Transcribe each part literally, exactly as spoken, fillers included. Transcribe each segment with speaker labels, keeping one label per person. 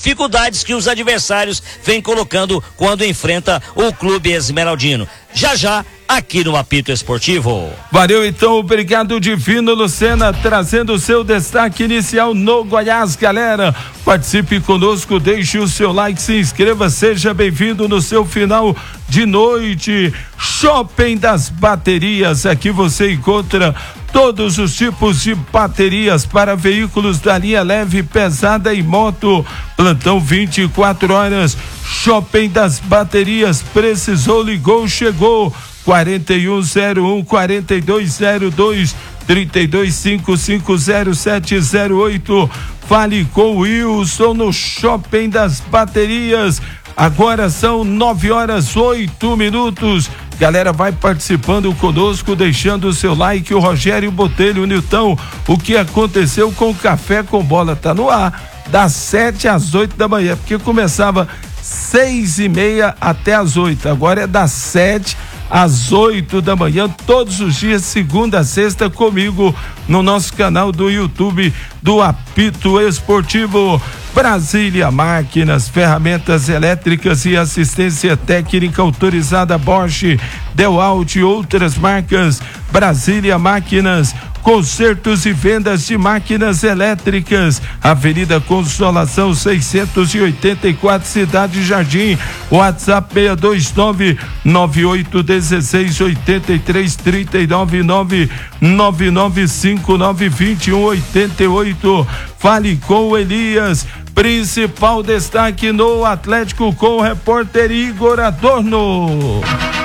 Speaker 1: dificuldades que os adversários vêm colocando quando enfrenta o clube esmeraldino. Já já, aqui no Apito Esportivo.
Speaker 2: Valeu, então, obrigado Divino Lucena, trazendo o seu destaque inicial no Goiás, galera. Participe conosco, deixe o seu like, se inscreva, seja bem-vindo no seu final de noite. Shopping das Baterias, aqui você encontra todos os tipos de baterias para veículos da linha leve, pesada e moto. Plantão vinte e quatro horas. Shopping das Baterias, precisou, ligou, chegou. quarenta e um zero um, quarenta e dois zero dois, trinta e dois cinco cinco zero sete zero oito. Fale com o Wilson no Shopping das Baterias. Agora são nove horas, oito minutos. Galera, vai participando conosco, deixando o seu like. O Rogério Botelho, o Nilton, o que aconteceu com o Café com Bola? Tá no ar, das sete às oito da manhã, porque começava seis e meia até às oito. Agora é das sete às oito da manhã, todos os dias, segunda a sexta, comigo no nosso canal do YouTube do Apito Esportivo. Brasília Máquinas, ferramentas elétricas e assistência técnica autorizada Bosch, Dewalt e outras marcas. Brasília Máquinas, consertos e vendas de máquinas elétricas. Avenida Consolação seiscentos e oitenta e quatro, Cidade Jardim. WhatsApp seis dois nove, nove oito um seis, oito três, três nove nove, nove nove cinco nove, dois um oito oito. Fale com o Elias. Principal destaque no Atlético com o repórter Igor Adorno.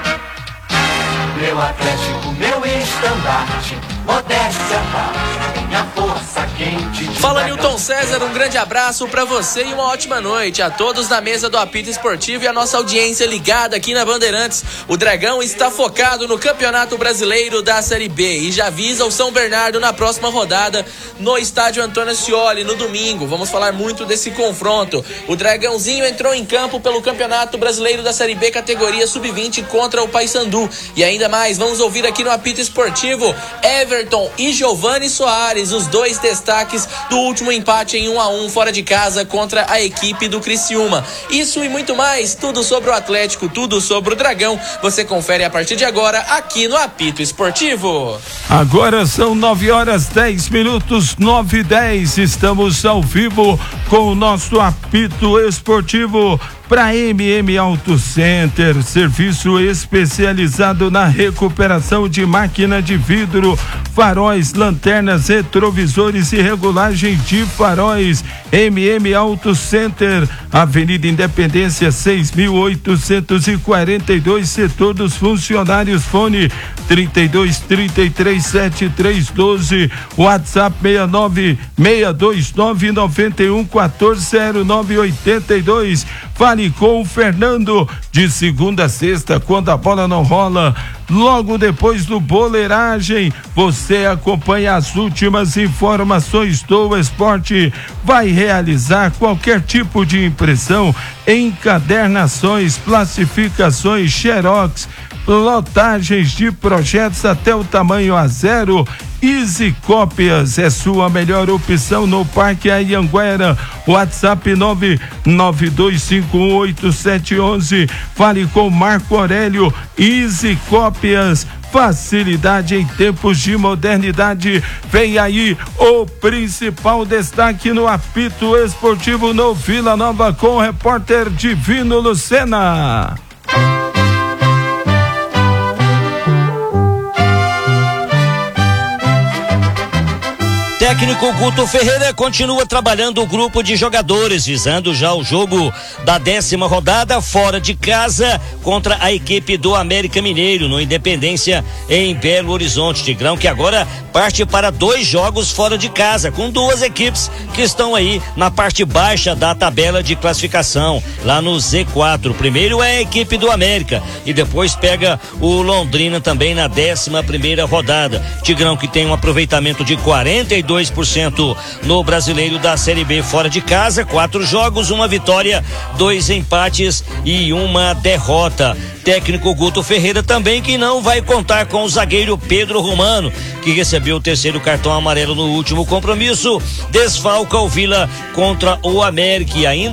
Speaker 3: Meu Atlético, meu estandarte, modéstia parte, minha força quente.
Speaker 4: Fala, Nilton César, um grande abraço pra você e uma ótima noite a todos na mesa do Apito Esportivo e a nossa audiência ligada aqui na Bandeirantes. O Dragão está focado no Campeonato Brasileiro da Série B e já visa o São Bernardo na próxima rodada no estádio Antônio Ascioli, no domingo. Vamos falar muito desse confronto. O Dragãozinho entrou em campo pelo Campeonato Brasileiro da Série B, categoria sub vinte, contra o Paysandu. E ainda mais, vamos ouvir aqui no Apito Esportivo Everton e Giovani Soares, os dois destaques do último empate em um a um fora de casa contra a equipe do Criciúma. Isso e muito mais, tudo sobre o Atlético, tudo sobre o Dragão, você confere a partir de agora aqui no Apito Esportivo.
Speaker 2: Agora são nove horas dez minutos, nove e dez, estamos ao vivo com o nosso Apito Esportivo para M M Auto Center, serviço especializado na recuperação de máquina de vidro, faróis, lanternas, retrovisores e regulagem de faróis. M M Auto Center, Avenida Independência seis mil oitocentos e quarenta e dois, setor dos funcionários. Fone trinta e dois, trinta e três, setenta e três, doze, WhatsApp seis nove, seis dois nove, nove um, quatro zero nove oito dois. Fale com o Fernando, de segunda a sexta, quando a bola não rola. Logo depois do Boleiragem, você acompanha as últimas informações do esporte. Vai realizar qualquer tipo de impressão, encadernações, plastificações, xerox, lotagens de projetos até o tamanho A zero. Easy Cópias é sua melhor opção no Parque Anhanguera. WhatsApp nove nove dois cinco um oito sete um um. Fale com Marco Aurélio. Easy Cópias, facilidade em tempos de modernidade. Vem aí o principal destaque no Apito Esportivo no Vila Nova com o repórter Divino Lucena.
Speaker 1: Técnico Guto Ferreira continua trabalhando o grupo de jogadores, visando já o jogo da décima rodada fora de casa contra a equipe do América Mineiro, no Independência, em Belo Horizonte. Tigrão que agora parte para dois jogos fora de casa, com duas equipes que estão aí na parte baixa da tabela de classificação, lá no Z quatro. Primeiro é a equipe do América e depois pega o Londrina também na décima primeira rodada. Tigrão que tem um aproveitamento de quarenta e dois por cento no Brasileiro da Série B fora de casa, quatro jogos, uma vitória, dois empates e uma derrota. Técnico Guto Ferreira também que não vai contar com o zagueiro Pedro Romano, que recebeu o terceiro cartão amarelo no último compromisso, desfalca o Vila contra o América. E ainda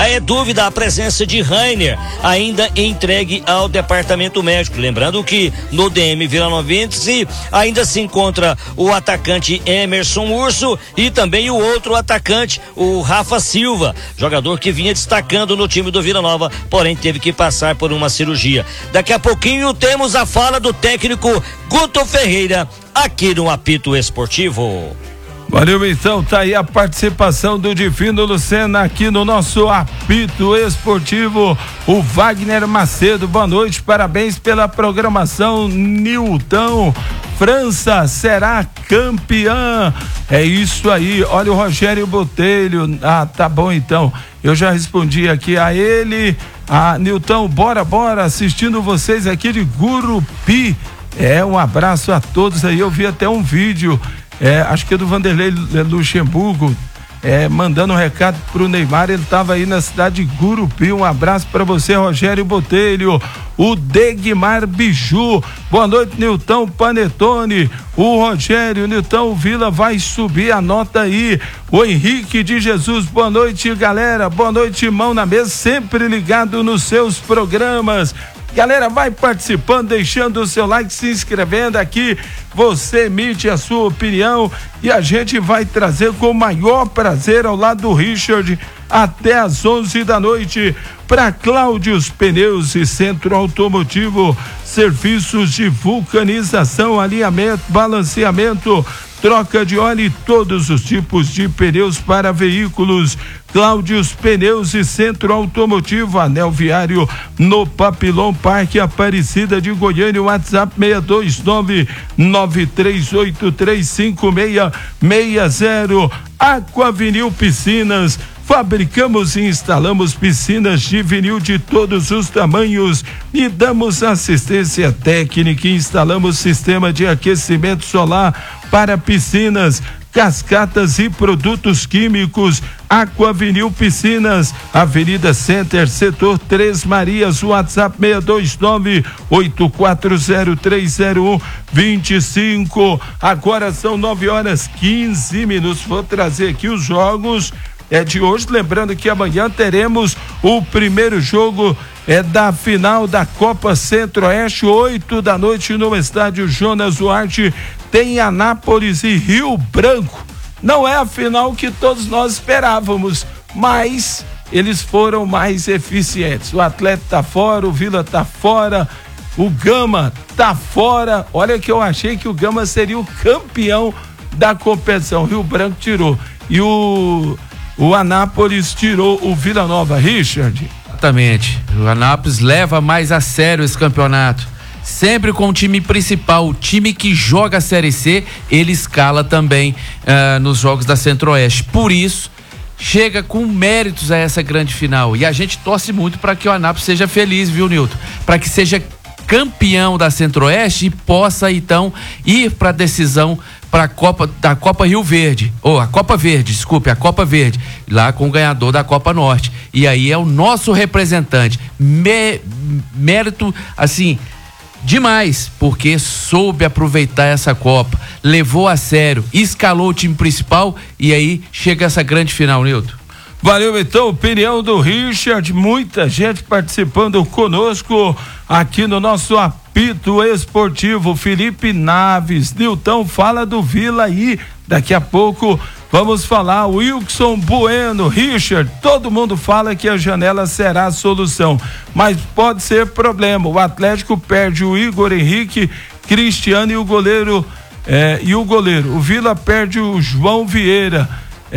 Speaker 1: é dúvida a presença de Rainer, ainda entregue ao departamento médico. Lembrando que no D M Vilanovense ainda se encontra o atacante Emerson Urso e também o outro atacante, o Rafa Silva, jogador que vinha destacando no time do Vila Nova, porém teve que passar por uma cirurgia. Daqui a pouquinho temos a fala do técnico Guto Ferreira aqui no Apito Esportivo.
Speaker 2: Valeu, então, tá aí a participação do Divino Lucena aqui no nosso Apito Esportivo. O Wagner Macedo, boa noite, parabéns pela programação. Nilton, França será campeã. É isso aí, olha o Rogério Botelho. Ah, tá bom então, eu já respondi aqui a ele. A Nilton, bora, bora, assistindo vocês aqui de Gurupi. É, um abraço a todos aí, eu vi até um vídeo. É, acho que é do Vanderlei Luxemburgo, é, mandando um recado pro Neymar. Ele estava aí na cidade de Gurupi. Um abraço para você, Rogério Botelho. O Degmar Biju, boa noite, Nilton Panetone. O Rogério, Nilton, o Vila vai subir, anota aí. O Henrique de Jesus, boa noite, galera, boa noite, mão na mesa, sempre ligado nos seus programas. Galera, vai participando, deixando o seu like, se inscrevendo aqui. Você emite a sua opinião e a gente vai trazer com o maior prazer ao lado do Richard até às onze da noite para Cláudios Pneus e Centro Automotivo, serviços de vulcanização, alinhamento, balanceamento, troca de óleo e todos os tipos de pneus para veículos. Cláudios Pneus e Centro Automotivo, anel viário no Papilão Parque Aparecida de Goiânia. WhatsApp seis dois nove, nove três oito três cinco seis seis zero. Aquavinil Piscinas, fabricamos e instalamos piscinas de vinil de todos os tamanhos e damos assistência técnica e instalamos sistema de aquecimento solar para piscinas, cascatas e produtos químicos. Aquavinil Piscinas, Avenida Center, Setor Três Marias, WhatsApp seis dois nove, oito quatro zero três zero um dois cinco. Agora são nove horas quinze minutos. Vou trazer aqui os jogos é de hoje, lembrando que amanhã teremos o primeiro jogo é da final da Copa Centro-Oeste, oito da noite no estádio Jonas Duarte. Tem Anápolis e Rio Branco. Não é a final que todos nós esperávamos, mas eles foram mais eficientes. O Atlético tá fora, o Vila tá fora, o Gama tá fora. Olha que eu achei que o Gama seria o campeão da competição. O Rio Branco tirou e o o Anápolis tirou o Vila Nova. Richard.
Speaker 5: Exatamente. O Anápolis leva mais a sério esse campeonato. Sempre com o time principal, o time que joga a Série C, ele escala também uh, nos jogos da Centro-Oeste. Por isso, chega com méritos a essa grande final. E a gente torce muito para que o Anápolis seja feliz, viu, Nilton? Para que seja campeão da Centro-Oeste e possa, então, ir para a decisão para a Copa da Copa Rio Verde, ou a Copa Verde, desculpe, a Copa Verde, lá com o ganhador da Copa Norte. E aí é o nosso representante. Me, mérito, assim, demais, porque soube aproveitar essa Copa, levou a sério, escalou o time principal e aí chega essa grande final, Nilton.
Speaker 2: Valeu, então, opinião do Richard, muita gente participando conosco aqui no nosso Apito Esportivo. Felipe Naves, Nilton, fala do Vila aí, daqui a pouco vamos falar. Wilson Bueno, Richard, todo mundo fala que a janela será a solução, mas pode ser problema. O Atlético perde o Igor Henrique, Cristiano e o goleiro, é, e o goleiro. O Vila perde o João Vieira.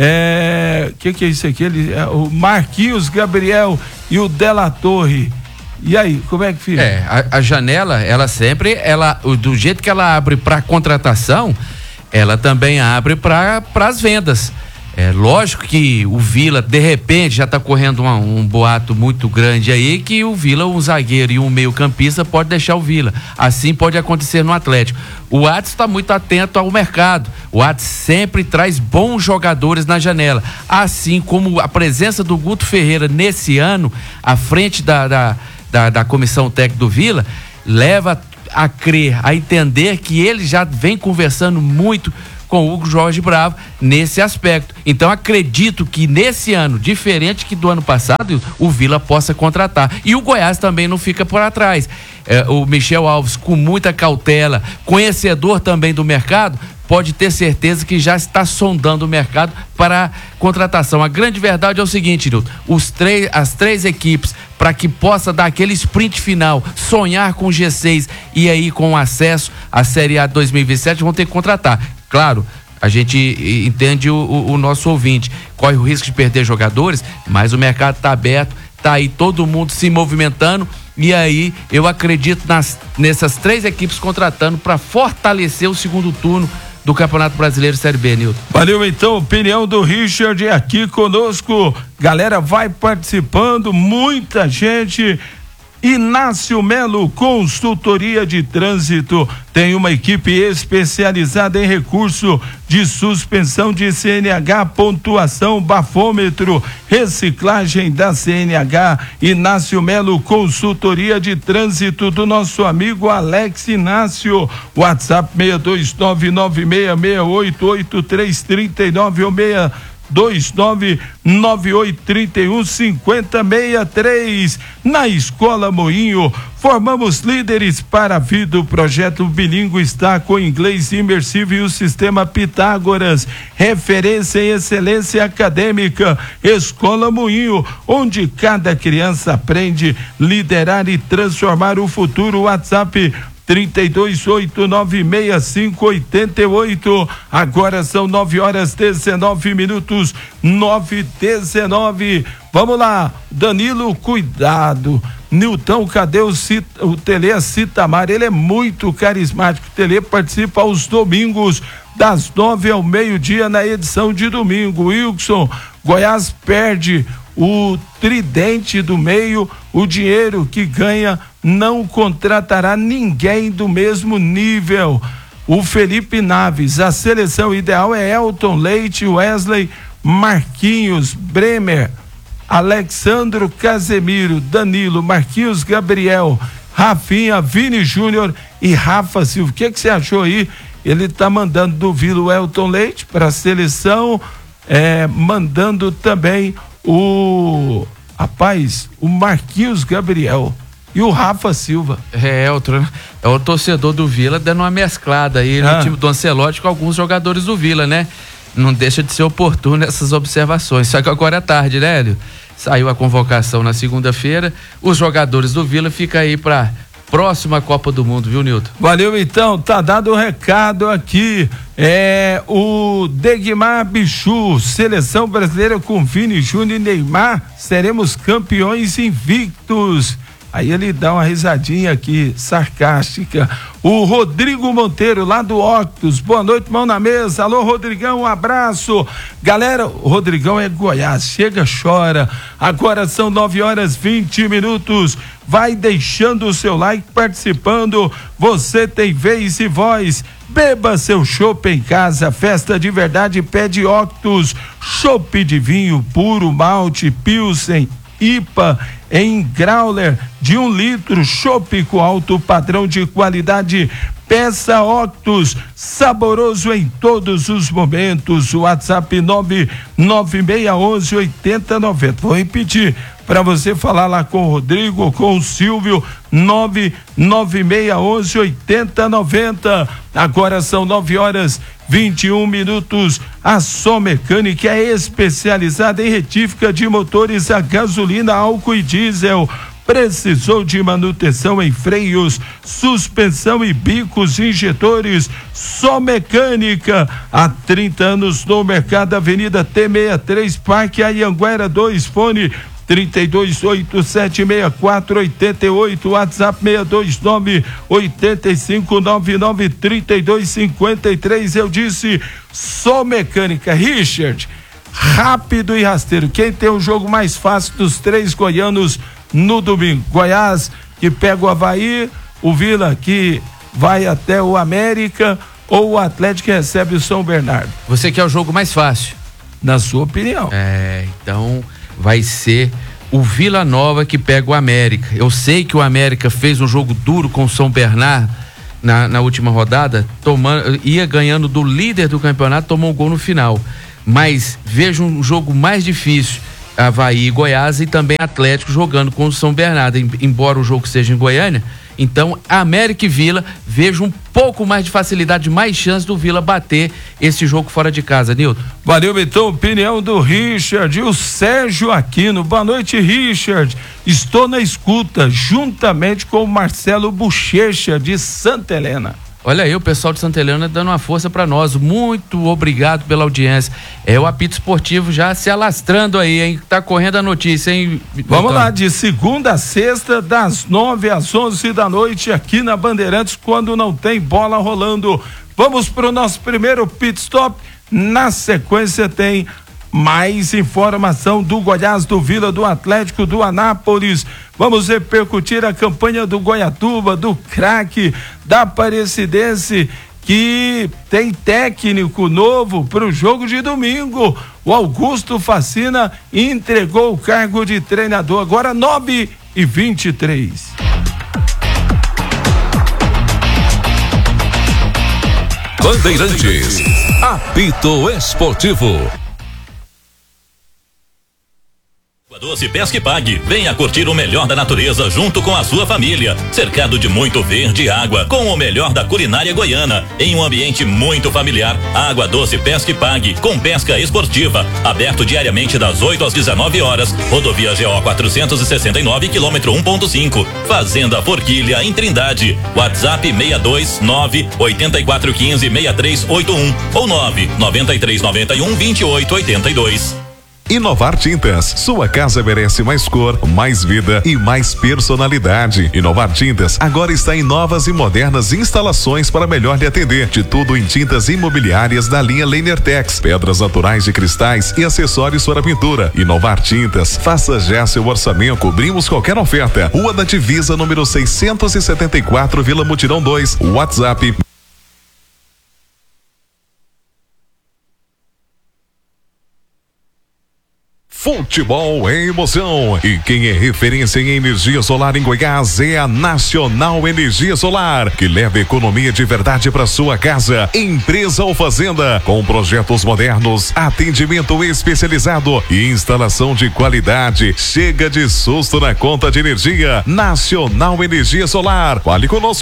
Speaker 2: É, que que é isso aqui? Ele, é, o Marquinhos Gabriel e o Della Torre. E aí, como é que fica?
Speaker 5: É, a, a janela, ela sempre, ela, do jeito que ela abre para contratação, ela também abre para as vendas. É lógico que o Vila, de repente, já está correndo uma, um boato muito grande aí que o Vila, um zagueiro e um meio-campista pode deixar o Vila. Assim pode acontecer no Atlético. O Atos está muito atento ao mercado. O Atos sempre traz bons jogadores na janela. Assim como a presença do Guto Ferreira nesse ano, à frente da, da, da, da comissão técnica do Vila, leva a crer, a entender que ele já vem conversando muito com o Hugo Jorge Bravo nesse aspecto. Então acredito que nesse ano, diferente que do ano passado, o Vila possa contratar. E o Goiás também não fica por atrás. É, o Michel Alves, com muita cautela, conhecedor também do mercado, pode ter certeza que já está sondando o mercado para contratação. A grande verdade é o seguinte, Nilton, os três, as três equipes, para que possa dar aquele sprint final, sonhar com o G seis e aí com acesso à Série A dois mil e vinte e sete, vão ter que contratar. Claro, a gente entende o, o, o nosso ouvinte, corre o risco de perder jogadores, mas o mercado está aberto, está aí todo mundo se movimentando. E aí, eu acredito nas, nessas três equipes contratando para fortalecer o segundo turno do Campeonato Brasileiro Série B, Nilton.
Speaker 2: Valeu, então, opinião do Richard aqui conosco. Galera, vai participando, muita gente. Inácio Melo, consultoria de trânsito, tem uma equipe especializada em recurso de suspensão de C N H, pontuação, bafômetro, reciclagem da C N H. Inácio Melo, consultoria de trânsito do nosso amigo Alex Inácio. WhatsApp seis dois nove nove seis seis oito oito três três nove ou seis dois nove nove oito três um cinco zero seis três. Na Escola Moinho, formamos líderes para a vida. O projeto bilíngue está com inglês imersivo e o sistema Pitágoras, referência em excelência acadêmica. Escola Moinho, onde cada criança aprende liderar e transformar o futuro. WhatsApp trinta e dois oito nove seis cinco oito oito. Agora são nove horas dezenove minutos, nove dezenove. Vamos lá, Danilo, cuidado. Nilton, cadê o, Cita, o Tele Citamar? Ele é muito carismático. O Tele participa aos domingos, das nove ao meio-dia, na edição de domingo. Wilson, Goiás perde o tridente do meio, o dinheiro que ganha não contratará ninguém do mesmo nível. O Felipe Naves, a seleção ideal é Elton Leite, Wesley, Marquinhos, Bremer, Alexandro Casemiro, Danilo, Marquinhos Gabriel, Rafinha, Vini Júnior e Rafa Silva. O que que você achou aí? Ele tá mandando do Vila o Elton Leite para a seleção, é, mandando também o rapaz, o Marquinhos Gabriel e o Rafa Silva.
Speaker 5: É, outro, é o torcedor do Vila dando uma mesclada aí ah. no time do Ancelotti com alguns jogadores do Vila, né? Não deixa de ser oportuno essas observações. Só que agora é tarde, né, Hélio? Saiu a convocação na segunda-feira, os jogadores do Vila ficam aí pra próxima Copa do Mundo, viu, Nilton?
Speaker 2: Valeu, então, tá dado o recado aqui. É o Degmar Bichu, seleção brasileira com Vini Júnior e Neymar, seremos campeões invictos. Aí ele dá uma risadinha aqui, sarcástica. O Rodrigo Monteiro, lá do Octus, boa noite, mão na mesa. Alô, Rodrigão, um abraço. Galera, o Rodrigão é Goiás, chega, chora. Agora são nove horas vinte minutos. Vai deixando o seu like, participando. Você tem vez e voz. Beba seu chopp em casa, festa de verdade, pede Octus. Chopp de vinho puro, malte, pilsen, I P A em growler de um litro, chopp com alto padrão de qualidade. Peça Octus, saboroso em todos os momentos. WhatsApp nove nove seis um um oito zero nove zero. Vou repetir para você falar lá com o Rodrigo, com o Silvio, nove nove seis um um oito zero nove zero. Agora são nove horas vinte e um minutos. A Som Mecânica é especializada em retífica de motores a gasolina, álcool e diesel. Precisou de manutenção em freios, suspensão e bicos injetores? Som Mecânica, há trinta anos no mercado. Avenida T sessenta e três, Parque Anhanguera dois, fone trinta e dois oito sete seis quatro oito oito, WhatsApp seis dois nove oito cinco nove nove três dois cinco três. Eu disse Som Mecânica. Richard, rápido e rasteiro, quem tem o jogo mais fácil dos três goianos no domingo? Goiás, que pega o Avaí, o Vila, que vai até o América, ou o Atlético, que recebe o São Bernardo?
Speaker 5: Você quer o jogo mais fácil?
Speaker 2: Na sua opinião.
Speaker 5: É, então vai ser o Vila Nova que pega o América. Eu sei que o América fez um jogo duro com o São Bernardo na, na última rodada, tomando, ia ganhando do líder do campeonato, tomou um gol no final. Mas vejo um jogo mais difícil, Avaí e Goiás, e também Atlético jogando com o São Bernardo, embora o jogo seja em Goiânia. Então, América e Vila, vejo um pouco mais de facilidade, mais chance do Vila bater esse jogo fora de casa, Nilton.
Speaker 2: Valeu, então, opinião do Richard e o Sérgio Aquino. Boa noite, Richard. Estou na escuta, juntamente com o Marcelo Bochecha, de Santa Helena.
Speaker 5: Olha aí, o pessoal de Santa Helena dando uma força para nós. Muito obrigado pela audiência. É o apito esportivo já se alastrando aí, hein? Tá correndo a notícia, hein?
Speaker 2: Vamos lá, de segunda a sexta, das nove às onze da noite, aqui na Bandeirantes, quando não tem bola rolando. Vamos pro nosso primeiro pit stop. Na sequência tem mais informação do Goiás, do Vila, do Atlético, do Anápolis. Vamos repercutir a campanha do Goiatuba, do craque, da Aparecidense, que tem técnico novo para o jogo de domingo. O Augusto Facina entregou o cargo de treinador. Agora nove e vinte e três.
Speaker 6: Bandeirantes, apito esportivo.
Speaker 7: Doce Pesca e Pague. Venha curtir o melhor da natureza junto com a sua família. Cercado de muito verde e água, com o melhor da culinária goiana, em um ambiente muito familiar. Água Doce Pesca e Pague, com pesca esportiva. Aberto diariamente das oito às dezenove horas. Rodovia G O quatrocentos e sessenta e nove, quilômetro um ponto cinco. Fazenda Forquilha, em Trindade. WhatsApp seis dois nove oito quatro um cinco seis três oito um ou nove nove três nove um dois oito oito dois.
Speaker 6: Inovar Tintas, sua casa merece mais cor, mais vida e mais personalidade. Inovar Tintas agora está em novas e modernas instalações para melhor lhe atender. De tudo em tintas imobiliárias da linha Lenertex, pedras naturais de cristais e acessórios para pintura. Inovar Tintas, faça já seu orçamento, cobrimos qualquer oferta. Rua da Divisa, número seiscentos e setenta e quatro, Vila Mutirão dois, WhatsApp Futebol é emoção, e quem é referência em energia solar em Goiás é a Nacional Energia Solar, que leva economia de verdade para sua casa. Empresa ou fazenda, com projetos modernos, atendimento especializado e instalação de qualidade. Chega de susto na conta de energia. Nacional Energia Solar, fale conosco.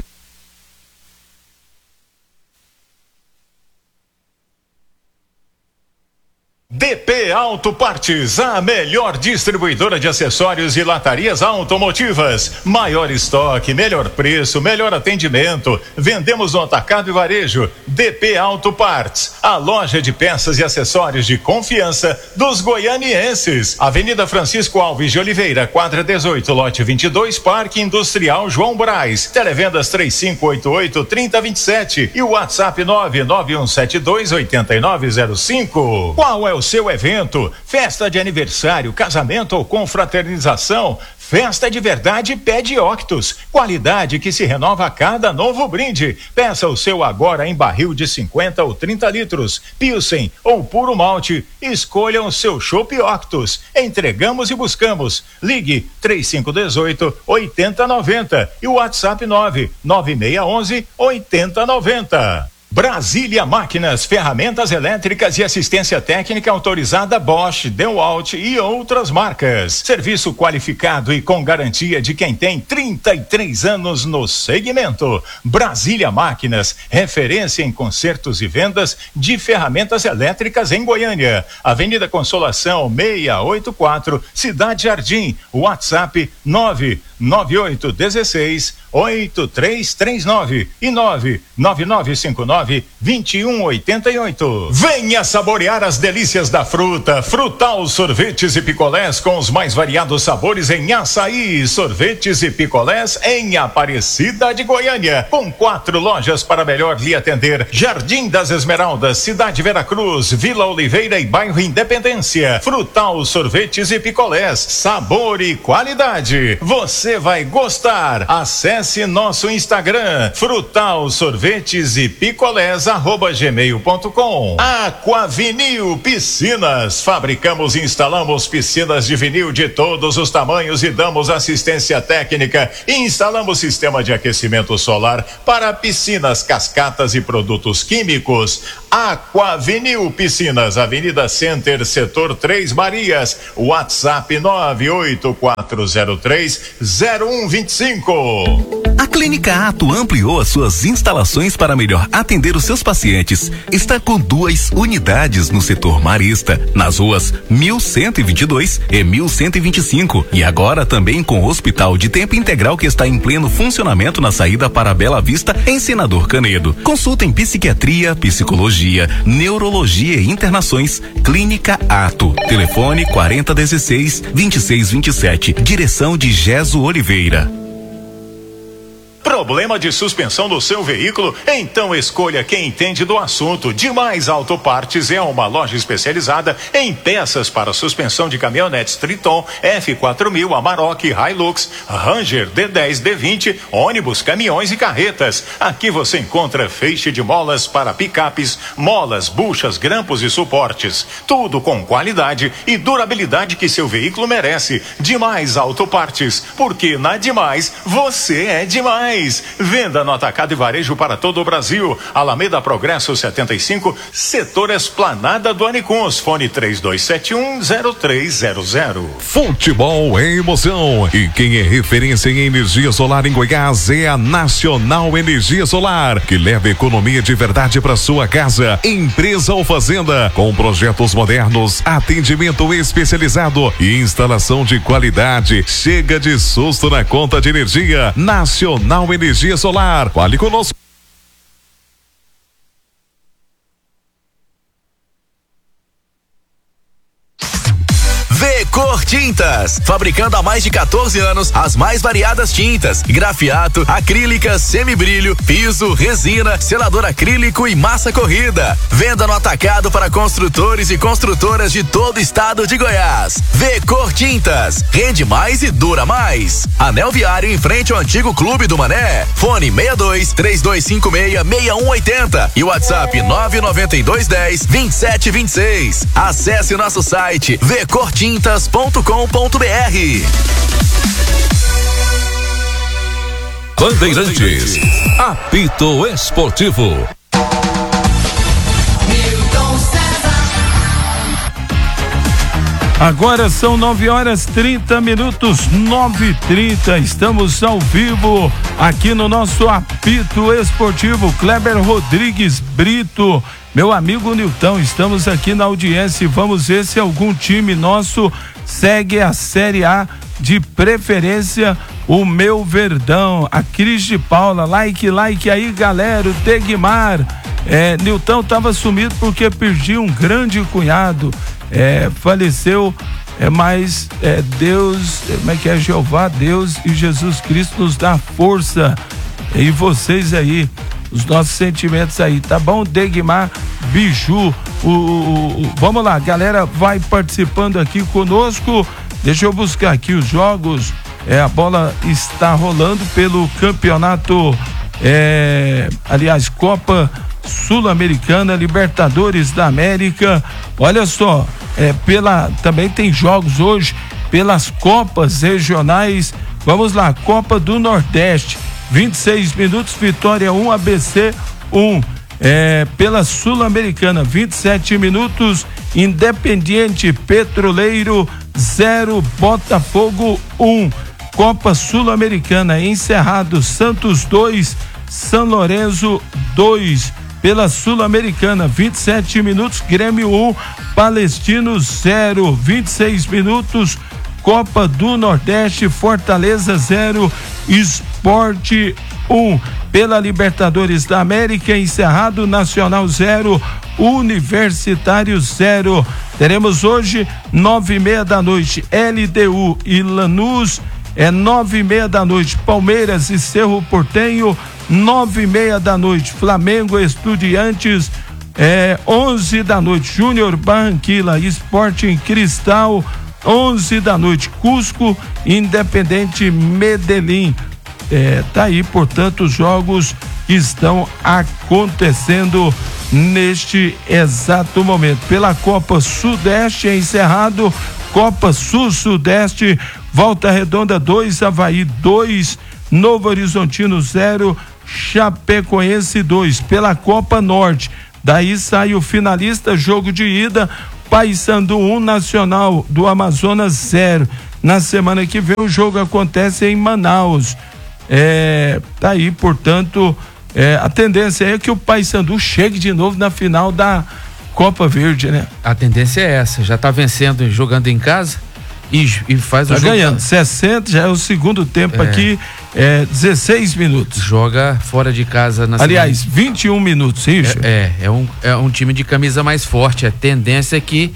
Speaker 8: D P Auto Partes, a melhor distribuidora de acessórios e latarias automotivas. Maior estoque, melhor preço, melhor atendimento. Vendemos no atacado e varejo. D P Auto Partes, a loja de peças e acessórios de confiança dos goianienses. Avenida Francisco Alves de Oliveira, quadra dezoito, lote vinte e dois, Parque Industrial João Braz. Televendas três cinco oito oito, três zero dois sete e o WhatsApp nove nove um sete dois oito nove zero cinco. Qual é o seu evento? Festa de aniversário, casamento ou confraternização? Festa de verdade pede Octus. Qualidade que se renova a cada novo brinde. Peça o seu agora em barril de cinquenta ou trinta litros. Pilsen ou puro malte. Escolha o seu chopp Octus. Entregamos e buscamos. Ligue três cinco um oito, oito zero nove zero e o WhatsApp nove nove seis um um, oito zero nove zero. Brasília Máquinas, ferramentas elétricas e assistência técnica autorizada Bosch, DeWalt e outras marcas. Serviço qualificado e com garantia de quem tem trinta e três anos no segmento. Brasília Máquinas, referência em consertos e vendas de ferramentas elétricas em Goiânia. Avenida Consolação seiscentos e oitenta e quatro, Cidade Jardim. WhatsApp nove nove oito um seis, oito três três nove e nove nove nove cinco nove, dois um oito oito. Venha saborear as delícias da fruta. Frutal Sorvetes e Picolés com os mais variados sabores em açaí. Sorvetes e picolés em Aparecida de Goiânia, com quatro lojas para melhor lhe atender. Jardim das Esmeraldas, Cidade Veracruz, Vila Oliveira e Bairro Independência. Frutal Sorvetes e Picolés, sabor e qualidade. Você vai gostar. Acesse Acesse nosso Instagram, Frutal Sorvetes e Picolés, arroba gmail ponto com. Aquavinil Piscinas. Fabricamos e instalamos piscinas de vinil de todos os tamanhos e damos assistência técnica. E instalamos sistema de aquecimento solar para piscinas, cascatas e produtos químicos. Aquavinil Piscinas, Avenida Center, Setor Três Marias. WhatsApp nove oito quatro zero três zero um dois cinco.
Speaker 9: A Clínica Ato ampliou as suas instalações para melhor atender os seus pacientes. Está com duas unidades no setor marista, nas ruas mil cento e vinte e dois e mil cento e vinte e cinco. E agora também com o Hospital de Tempo Integral, que está em pleno funcionamento na saída para Bela Vista, em Senador Canedo. Consulta em psiquiatria, psicologia, neurologia e internações. Clínica Ato. Telefone quarenta dezesseis, vinte e seis vinte e sete. Direção de Geso Oliveira.
Speaker 8: Problema de suspensão do seu veículo? Então escolha quem entende do assunto. Demais Autopartes é uma loja especializada em peças para suspensão de caminhonetes Triton, F quatro mil, Amarok, Hilux, Ranger, D dez, D vinte, ônibus, caminhões e carretas. Aqui você encontra feixe de molas para picapes, molas, buchas, grampos e suportes. Tudo com qualidade e durabilidade que seu veículo merece. Demais Autopartes, porque na Demais você é demais. Venda no atacado e varejo para todo o Brasil. Alameda Progresso setenta e cinco, setor Esplanada do Anicuns. Fone três dois sete um zero três zero zero.
Speaker 6: Futebol é emoção. E quem é referência em energia solar em Goiás é a Nacional Energia Solar, que leva economia de verdade para sua casa. Empresa ou fazenda, com projetos modernos, atendimento especializado e instalação de qualidade. Chega de susto na conta de energia. Nacional Energia Solar. Fale conosco.
Speaker 9: Vecor Tintas, fabricando há mais de quatorze anos as mais variadas tintas: grafiato, acrílica, semibrilho, piso, resina, selador acrílico e massa corrida. Venda no atacado para construtores e construtoras de todo o estado de Goiás. Vecor Tintas, rende mais e dura mais. Anel Viário, em frente ao antigo Clube do Mané. Fone seis dois, três dois cinco seis, seis um oito zero e WhatsApp nove nove dois um zero, vinte e sete vinte e seis. Acesse nosso site vecor tintas ponto com ponto br.
Speaker 6: Bandeirantes, apito esportivo.
Speaker 2: Agora são nove horas trinta minutos, nove e trinta. Estamos ao vivo aqui no nosso apito esportivo. Kleber Rodrigues Brito, meu amigo Nilton, estamos aqui na audiência e vamos ver se algum time nosso segue a Série A, de preferência o meu Verdão. A Cris de Paula, like, like aí, galera. O Degmar, é, Nilton tava sumido porque perdi um grande cunhado, é, faleceu, é, mas é, Deus, como é que é, Jeová, Deus e Jesus Cristo nos dá força, e vocês aí, os nossos sentimentos aí, tá bom? Degmar Biju, o, o, o, vamos lá, galera, vai participando aqui conosco. Deixa eu buscar aqui os jogos. É, a bola está rolando pelo campeonato, é, aliás, Copa Sul-Americana, Libertadores da América. Olha só, é, pela, também tem jogos hoje pelas Copas regionais. Vamos lá, Copa do Nordeste, vinte e seis minutos, Vitória um, A B C um. É, pela Sul-Americana, vinte e sete minutos, Independiente Petroleiro zero, Botafogo um. Copa Sul-Americana, encerrado, Santos dois, São Lourenço dois. Pela Sul-Americana, vinte e sete minutos, Grêmio um, Palestino zero. vinte e seis minutos, Copa do Nordeste, Fortaleza zero, Esporte um. Pela Libertadores da América, encerrado, Nacional zero, Universitário zero. Teremos hoje, nove e meia da noite, L D U e Lanús. É nove e meia da noite, Palmeiras e Cerro Porteño. Nove e meia da noite, Flamengo e Estudiantes. É onze da noite, Júnior Barranquilla, Sporting Cristal. Onze da noite, Cusco, Independente Medellín. É, tá aí, portanto, os jogos que estão acontecendo neste exato momento. Pela Copa Sudeste é encerrado, Copa Sul-Sudeste, Volta Redonda dois, Avaí dois, Novo Horizontino zero, Chapecoense dois. Pela Copa Norte, daí sai o finalista, jogo de ida, Paysandu um, Nacional do Amazonas zero. Na semana que vem o jogo acontece em Manaus. É, tá aí, portanto, é, a tendência é que o Paysandu chegue de novo na final da Copa Verde, né?
Speaker 5: A tendência é essa, já tá vencendo, jogando em casa e, e faz
Speaker 2: tá
Speaker 5: o jogo.
Speaker 2: Tá ganhando, sessenta, já é o segundo tempo é. aqui, é, dezesseis minutos.
Speaker 5: Joga fora de casa na
Speaker 2: Aliás, semana. vinte e um minutos, isso?
Speaker 5: É, é, é, um, é um time de camisa mais forte, a tendência é que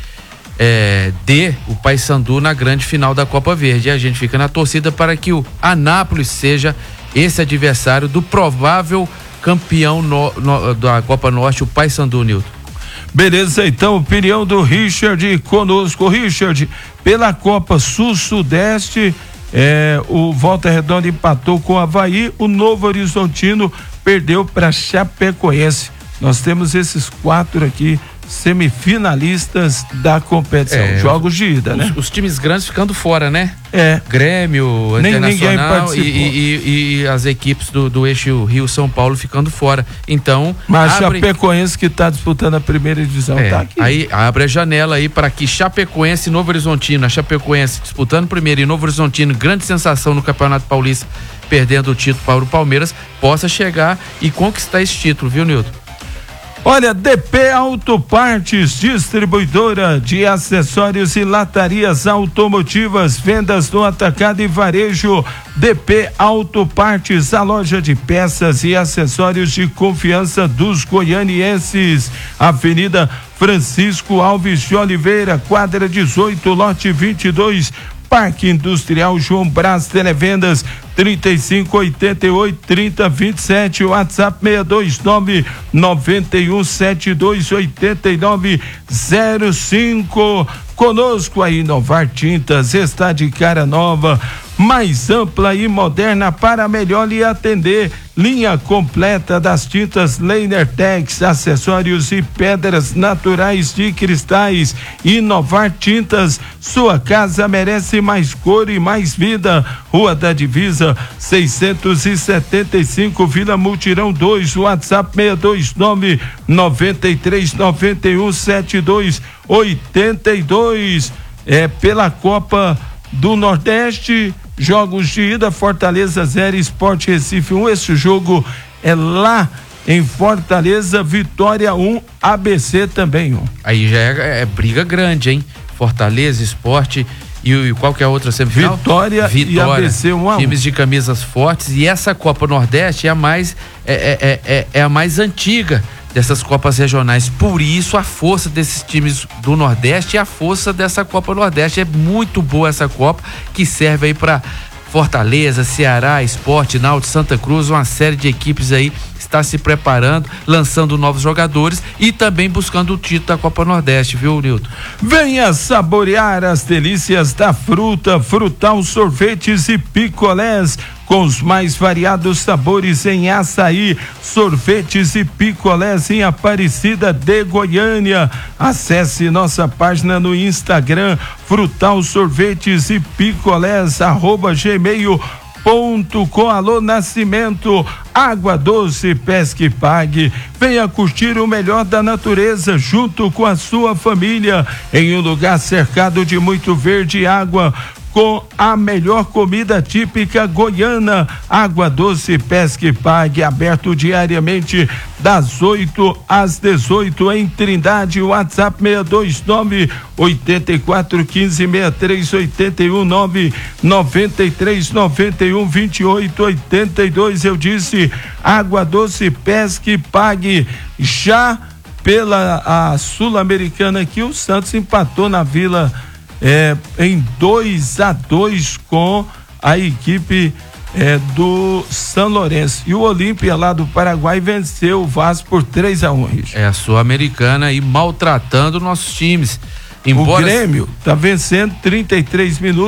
Speaker 5: É, dê o Paysandu na grande final da Copa Verde. E a gente fica na torcida para que o Anápolis seja esse adversário do provável campeão no, no, da Copa Norte, o Paysandu, Nilton.
Speaker 2: Beleza, então, opinião do Richard conosco. Richard, pela Copa Sul-Sudeste, é, o Volta Redonda empatou com o Avaí, o Novo Horizontino perdeu para Chapecoense. Nós temos esses quatro aqui semifinalistas da competição, é, jogos de ida,
Speaker 5: os,
Speaker 2: né?
Speaker 5: Os times grandes ficando fora, né?
Speaker 2: É.
Speaker 5: Grêmio,
Speaker 2: Nem
Speaker 5: Internacional e, e, e as equipes do, do eixo Rio-São Paulo ficando fora. Então,
Speaker 2: mas abre... Chapecoense que está disputando a primeira divisão
Speaker 5: é,
Speaker 2: tá aqui.
Speaker 5: Aí abre a janela aí para que Chapecoense e Novo Horizontino, a Chapecoense disputando primeiro e Novo Horizontino, grande sensação no Campeonato Paulista, perdendo o título para o Palmeiras, possa chegar e conquistar esse título, viu, Nilton?
Speaker 2: Olha, D P Autopartes, distribuidora de acessórios e latarias automotivas, vendas no atacado e varejo. D P Autopartes, a loja de peças e acessórios de confiança dos goianienses. Avenida Francisco Alves de Oliveira, quadra dezoito, lote vinte e dois. Parque Industrial João Brás, televendas trinta e cinco, oitenta e oito, trinta, vinte e sete, WhatsApp seis dois nove, nove um sete dois, oito nove zero cinco. Conosco a Inovar Tintas está de cara nova, mais ampla e moderna para melhor lhe atender. Linha completa das tintas Leinertex, acessórios e pedras naturais de cristais. Inovar Tintas, sua casa merece mais cor e mais vida. Rua da Divisa, seiscentos e setenta e cinco, Vila Mutirão dois, WhatsApp seis dois nove, nove três nove um sete dois oito dois. É pela Copa do Nordeste, jogos de ida, Fortaleza zero, Sport Recife um. Esse jogo é lá em Fortaleza, Vitória um, A B C também um.
Speaker 5: Aí já é, é briga grande, hein? Fortaleza, Sport e, e qual que é a outra semifinal?
Speaker 2: Vitória, Vitória e A B C um a um.
Speaker 5: Times de camisas fortes, e essa Copa Nordeste é a mais é, é, é, é a mais antiga dessas Copas regionais, por isso a força desses times do Nordeste e a força dessa Copa Nordeste. É muito boa essa Copa, que serve aí para Fortaleza, Ceará, Sport, Náutico, Santa Cruz, uma série de equipes aí está se preparando, lançando novos jogadores e também buscando o título da Copa Nordeste, viu, Nilton?
Speaker 2: Venha saborear as delícias da fruta, Frutal Sorvetes e Picolés, com os mais variados sabores em açaí, sorvetes e picolés em Aparecida de Goiânia. Acesse nossa página no Instagram, Frutal Sorvetes e Picolés, arroba gmail ponto com. Alô Nascimento, água doce, pesque e pague. Venha curtir o melhor da natureza junto com a sua família, em um lugar cercado de muito verde e água, com a melhor comida típica goiana. Água doce, pesque e pague, aberto diariamente das oito às dezoito em Trindade. WhatsApp seis dois nove, oito quatro um cinco, seis três oito um, nove nove três nove um, dois oito oito dois. Eu disse água doce, pesque e pague. Já pela a Sul-Americana aqui, o Santos empatou na Vila É, em dois a dois com a equipe é, do São Lourenço. E o Olímpia lá do Paraguai venceu o Vasco por três a um.
Speaker 5: É a Sul-Americana aí maltratando nossos times.
Speaker 2: Embora... O Grêmio tá vencendo trinta e três minutos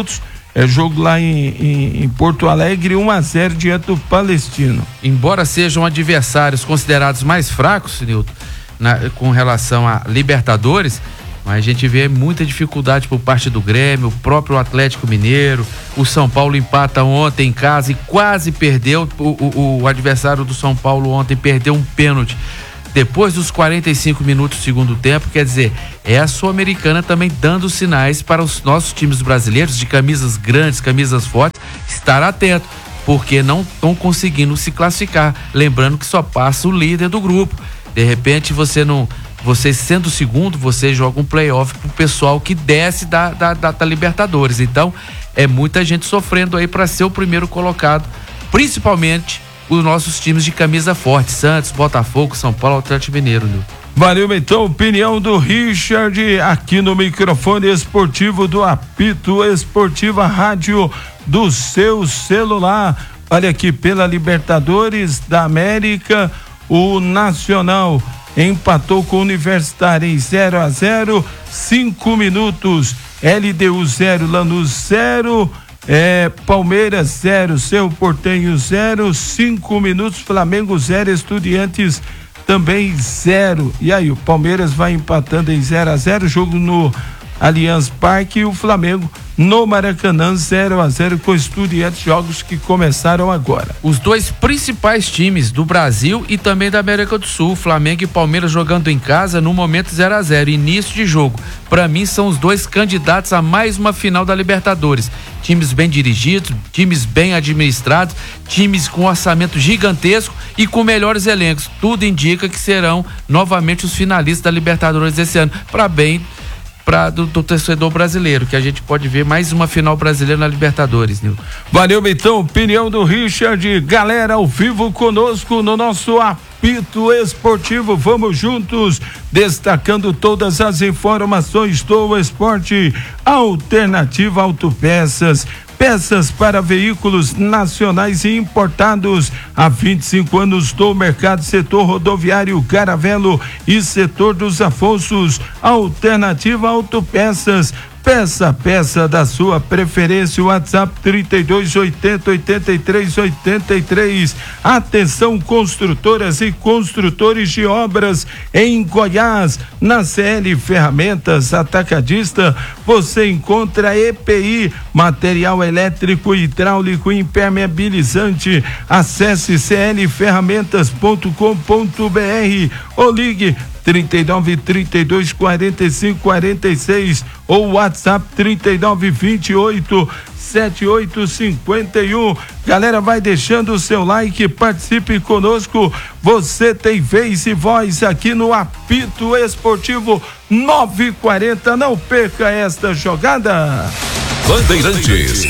Speaker 2: É jogo lá em, em, em Porto Alegre, um a zero diante do Palestino.
Speaker 5: Embora sejam adversários considerados mais fracos, Nilton, na, com relação a Libertadores, mas a gente vê muita dificuldade por parte do Grêmio, o próprio Atlético Mineiro. O São Paulo empata ontem em casa e quase perdeu. O, o, o adversário do São Paulo ontem perdeu um pênalti depois dos quarenta e cinco minutos do segundo tempo. Quer dizer, é a Sul-Americana também dando sinais para os nossos times brasileiros de camisas grandes, camisas fortes, estar atento, porque não estão conseguindo se classificar. Lembrando que só passa o líder do grupo. De repente você não, você sendo o segundo, você joga um playoff pro pessoal que desce da, da, da, da Libertadores. Então é muita gente sofrendo aí para ser o primeiro colocado, principalmente os nossos times de camisa forte, Santos, Botafogo, São Paulo, Atlético Mineiro. Viu?
Speaker 2: Valeu, então, opinião do Richard aqui no microfone esportivo do Apito Esportiva Rádio do seu celular. Olha aqui, pela Libertadores da América, o Nacional empatou com o Universitário em zero a zero, cinco minutos, L D U zero, Lanús zero, é, Palmeiras zero, Cerro Porteño zero, cinco minutos, Flamengo zero, Estudiantes também zero. E aí, o Palmeiras vai empatando em zero a zero, jogo no Allianz Parque, e o Flamengo no Maracanã zero a zero com Estudiantes, jogos que começaram agora.
Speaker 5: Os dois principais times do Brasil e também da América do Sul, Flamengo e Palmeiras, jogando em casa no momento zero a zero, início de jogo. Para mim são os dois candidatos a mais uma final da Libertadores. Times bem dirigidos, times bem administrados, times com orçamento gigantesco e com melhores elencos. Tudo indica que serão novamente os finalistas da Libertadores desse ano, para bem Pra, do, do torcedor brasileiro, que a gente pode ver mais uma final brasileira na Libertadores, Nil.
Speaker 2: Valeu, então, opinião do Richard. Galera, ao vivo conosco no nosso Apito Esportivo, vamos juntos, destacando todas as informações do esporte. Alternativa Autopeças, peças para veículos nacionais e importados há vinte e cinco anos do mercado, setor rodoviário, Caravelo e setor dos Afonsos. Alternativa Autopeças, peça peça da sua preferência. WhatsApp trinta e dois, oitenta, oitenta e três, oitenta e três. Atenção, construtoras e construtores de obras em Goiás, na C L Ferramentas Atacadista você encontra E P I, material elétrico, hidráulico, impermeabilizante. Acesse c l ferramentas ponto com ponto b r ou ligue trinta e nove, trinta e dois, quarenta e cinco, quarenta e seis ou WhatsApp trinta e nove, vinte e oito, setenta e oito, cinquenta e um. Galera, vai deixando o seu like, participe conosco. Você tem vez e voz aqui no Apito Esportivo nove e quarenta. Não perca esta jogada.
Speaker 10: Bandeirantes,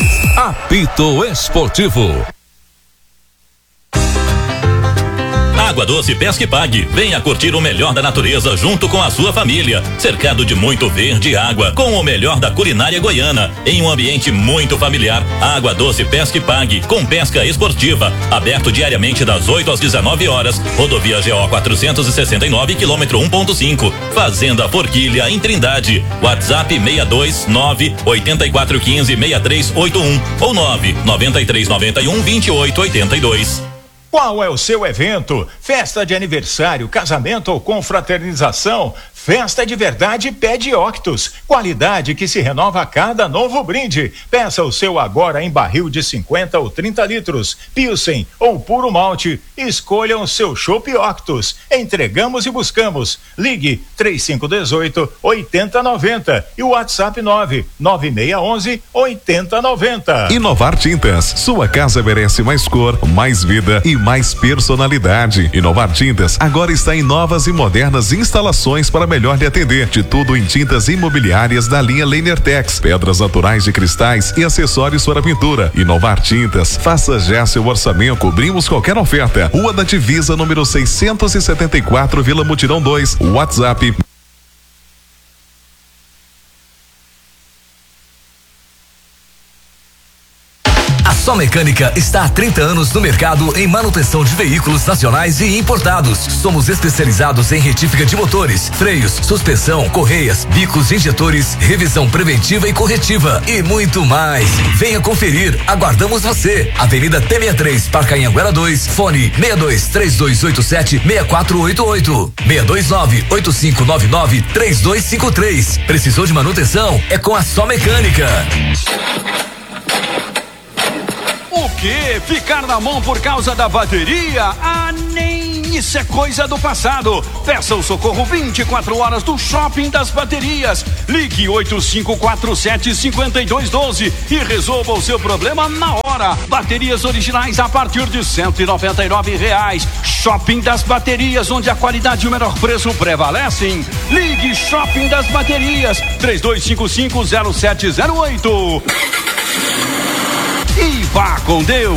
Speaker 10: Apito Esportivo.
Speaker 7: Água Doce Pesca e Pague. Venha curtir o melhor da natureza junto com a sua família. Cercado de muito verde e água, com o melhor da culinária goiana, em um ambiente muito familiar. Água Doce Pesca e Pague, com pesca esportiva. Aberto diariamente das oito às dezenove horas. Rodovia G O quatrocentos e sessenta e nove, quilômetro um ponto cinco. Fazenda Forquilha, em Trindade. WhatsApp seis dois nove, oito quatro um cinco, seis três oito um ou nove nove três nove um, dois oito oito dois.
Speaker 8: Qual é o seu evento? Festa de aniversário, casamento ou confraternização? Festa de verdade pede Octus. Qualidade que se renova a cada novo brinde. Peça o seu agora em barril de cinquenta ou trinta litros. Pilsen ou puro malte. Escolha o seu chopp Octus. Entregamos e buscamos. Ligue trinta e cinco dezoito, oitenta noventa e o WhatsApp nove nove seis onze, oitenta noventa.
Speaker 6: Inovar Tintas. Sua casa merece mais cor, mais vida e mais personalidade. Inovar Tintas agora está em novas e modernas instalações para melhor lhe atender. De tudo em tintas imobiliárias da linha Lehner-Tex, pedras naturais de cristais e acessórios para pintura. Inovar Tintas, faça já seu orçamento, cobrimos qualquer oferta. Rua da Divisa, número seiscentos e setenta e quatro, Vila Mutirão dois. WhatsApp
Speaker 9: A Só Mecânica está há trinta anos no mercado em manutenção de veículos nacionais e importados. Somos especializados em retífica de motores, freios, suspensão, correias, bicos, injetores, revisão preventiva e corretiva e muito mais. Venha conferir, aguardamos você. Avenida T sessenta e três, Parque Anhanguera dois, fone seis dois três dois oito sete seis quatro oito oito, seis dois nove oito cinco nove nove três dois cinco três. Precisou de manutenção? É com a Só Mecânica.
Speaker 11: O quê? Ficar na mão por causa da bateria? Ah, nem isso é coisa do passado. Peça o socorro vinte e quatro horas do Shopping das Baterias. Ligue oito cinco quatro sete cinco dois um dois e resolva o seu problema na hora. Baterias originais a partir de cento e noventa e nove reais. Shopping das Baterias, onde a qualidade e o menor preço prevalecem. Ligue Shopping das Baterias, três dois cinco cinco zero sete zero oito. E vá com Deus.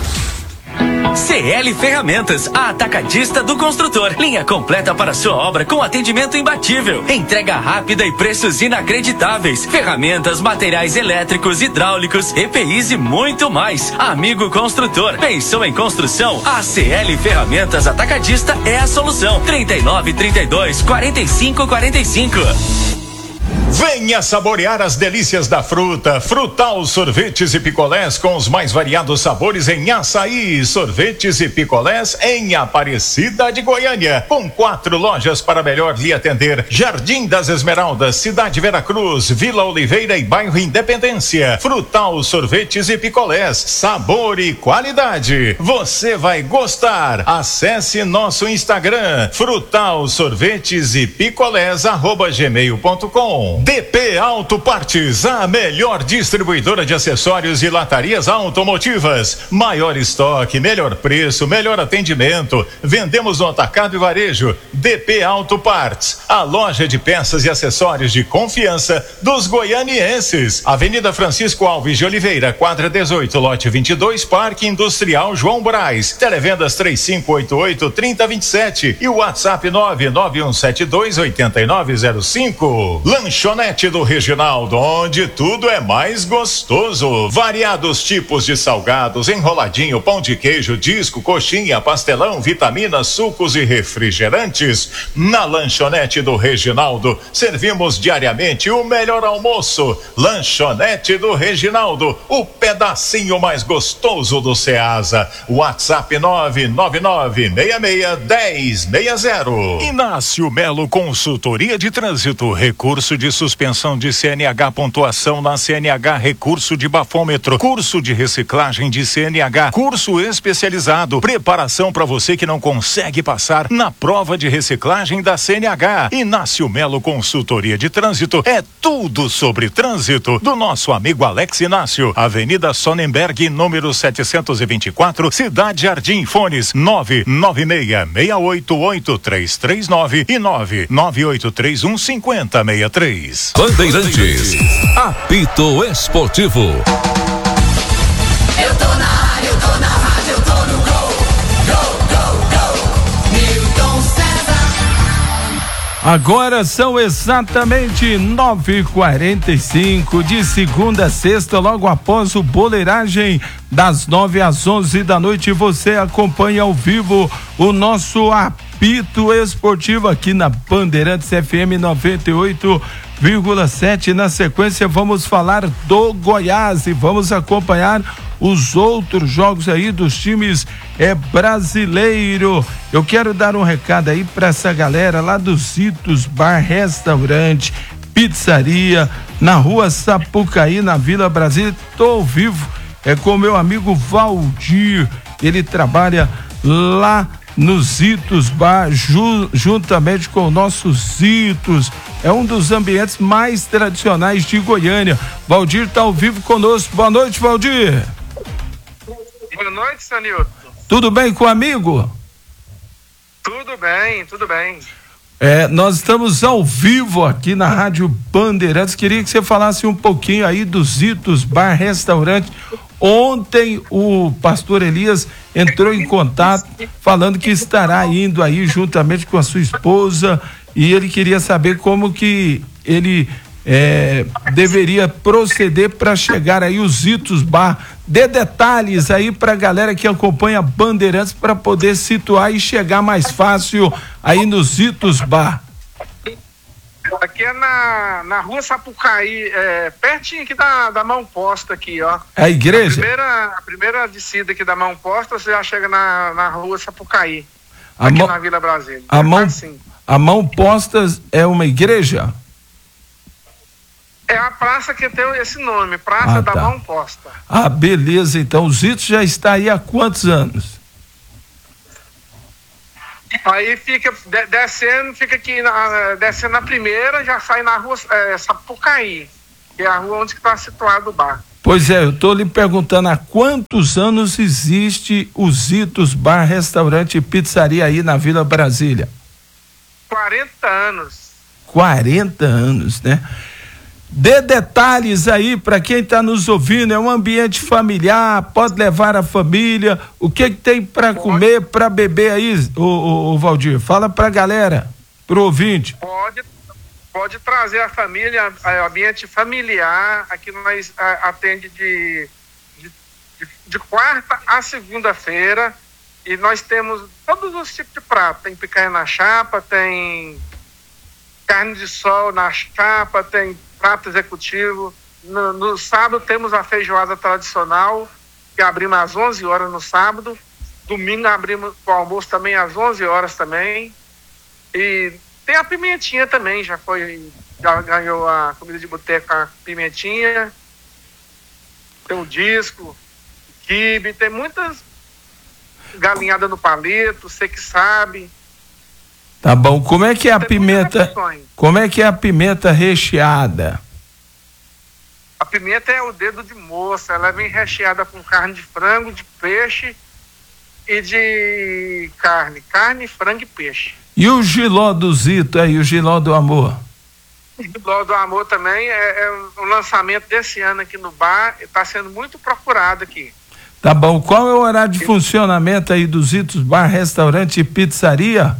Speaker 12: C L Ferramentas, a atacadista do construtor. Linha completa para sua obra com atendimento imbatível. Entrega rápida e preços inacreditáveis. Ferramentas, materiais elétricos, hidráulicos, E P Is e muito mais. Amigo construtor, pensou em construção? A C L Ferramentas Atacadista é a solução. trinta e nove, trinta e dois, quarenta e cinco, quarenta e cinco.
Speaker 8: Venha saborear as delícias da fruta. Frutal Sorvetes e Picolés com os mais variados sabores em açaí. Sorvetes e picolés em Aparecida de Goiânia. Com quatro lojas para melhor lhe atender. Jardim das Esmeraldas, Cidade Veracruz, Vila Oliveira e Bairro Independência. Frutal Sorvetes e Picolés. Sabor e qualidade. Você vai gostar. Acesse nosso Instagram. Frutal Sorvetes e Picolés arroba gmail ponto com. D P Auto Partes, a melhor distribuidora de acessórios e latarias automotivas. Maior estoque, melhor preço, melhor atendimento. Vendemos no atacado e varejo. D P Auto Partes, a loja de peças e acessórios de confiança dos goianienses. Avenida Francisco Alves de Oliveira, quadra dezoito, lote vinte e dois, Parque Industrial João Braz. Televendas três cinco oito oito, três zero dois sete e o WhatsApp nove nove um sete dois oito nove zero cinco. Lanchonete do Reginaldo, onde tudo é mais gostoso. Variados tipos de salgados, enroladinho, pão de queijo, disco, coxinha, pastelão, vitaminas, sucos e refrigerantes. Na Lanchonete do Reginaldo, servimos diariamente o melhor almoço. Lanchonete do Reginaldo, o pedacinho mais gostoso do Ceasa. WhatsApp nove nove nove seis seis um zero seis zero. Inácio Melo Consultoria de Trânsito, recurso de suspensão de C N H, pontuação na C N H, recurso de bafômetro, curso de reciclagem de C N H, curso especializado, preparação para você que não consegue passar na prova de reciclagem da C N H. Inácio Melo Consultoria de Trânsito é tudo sobre trânsito do nosso amigo Alex Inácio. Avenida Sonnenberg, número setecentos e vinte e quatro, Cidade Jardim. Fones nove nove seis seis oito oito três três nove e nove nove oito três um cinco zero seis três.
Speaker 10: Bandeirantes, apito esportivo.
Speaker 3: Eu tô na área, eu tô na rádio, eu tô no gol. Gol, gol, gol. Milton César.
Speaker 2: Agora são exatamente nove e quarenta e cinco, de segunda a sexta, logo após o Boleiragem, das nove às onze da noite. Você acompanha ao vivo o nosso apito esportivo aqui na Bandeirantes F M noventa e oito vírgula sete. Na sequência vamos falar do Goiás e vamos acompanhar os outros jogos aí dos times é brasileiro. Eu quero dar um recado aí para essa galera lá do Zitos Bar Restaurante, Pizzaria, na Rua Sapucaí, na Vila Brasília. Tô ao vivo é com meu amigo Valdir, ele trabalha lá no Zitos Bar, ju, juntamente com o nosso Zitos. É um dos ambientes mais tradicionais de Goiânia. Valdir está ao vivo conosco. Boa noite, Valdir.
Speaker 13: Boa noite, Sanilton.
Speaker 2: Tudo bem com o amigo?
Speaker 13: Tudo bem, tudo bem.
Speaker 2: É, nós estamos ao vivo aqui na Rádio Bandeirantes. Queria que você falasse um pouquinho aí do Zitos Bar Restaurante. Ontem o pastor Elias entrou em contato falando que estará indo aí juntamente com a sua esposa e ele queria saber como que ele é, deveria proceder para chegar aí os Zitos Bar? Dê detalhes aí para a galera que acompanha Bandeirantes para poder situar e chegar mais fácil aí nos Zitos Bar.
Speaker 13: Aqui é na, na rua Sapucaí, é, pertinho aqui da, da Mão Posta aqui, ó.
Speaker 2: A igreja?
Speaker 13: A primeira, a primeira descida aqui da Mão Posta, você já chega na, na rua Sapucaí,
Speaker 2: A
Speaker 13: aqui
Speaker 2: mão,
Speaker 13: na Vila Brasília.
Speaker 2: a, mão,
Speaker 13: assim.
Speaker 2: a Mão Postas é uma igreja?
Speaker 13: É a praça que tem esse nome, Praça
Speaker 2: Ah,
Speaker 13: da
Speaker 2: tá.
Speaker 13: Mão Posta.
Speaker 2: Ah, beleza, então o Zitos já está aí há quantos anos?
Speaker 13: Aí fica de, descendo, fica aqui, na, descendo na primeira, já sai na rua é, Sapucaí, que é a rua onde está situado o bar.
Speaker 2: Pois é, eu estou lhe perguntando há quantos anos existe o Zitos Bar, Restaurante e Pizzaria aí na Vila Brasília?
Speaker 13: quarenta anos.
Speaker 2: quarenta anos, né? Dê detalhes aí para quem está nos ouvindo, é um ambiente familiar, pode levar a família, o que que tem para comer, para beber aí, o, o, o Valdir? Fala pra galera, pro ouvinte.
Speaker 13: Pode, pode trazer a família, a, ambiente familiar, aqui nós a, atende de, de, de, de quarta a segunda-feira e nós temos todos os tipos de prato, tem picanha na chapa, tem carne de sol na chapa, tem prato executivo. No, no sábado temos a feijoada tradicional, que abrimos às onze horas no sábado. Domingo abrimos o almoço também às onze horas também. E tem a pimentinha também, já foi, já ganhou a comida de boteco, a pimentinha. Tem o disco, quibe, tem muitas galinhadas no palito, você que sabe.
Speaker 2: Tá bom, como é que é a pimenta, como é que é a pimenta recheada?
Speaker 13: A pimenta é o dedo de moça, ela vem recheada com carne de frango, de peixe e de carne, carne, frango e peixe.
Speaker 2: E o giló do Zito aí, o giló do amor?
Speaker 13: O giló do amor também é, é um lançamento desse ano aqui no bar, está sendo muito procurado aqui.
Speaker 2: Tá bom, qual é o horário de funcionamento aí do Zitos Bar, Restaurante e Pizzaria?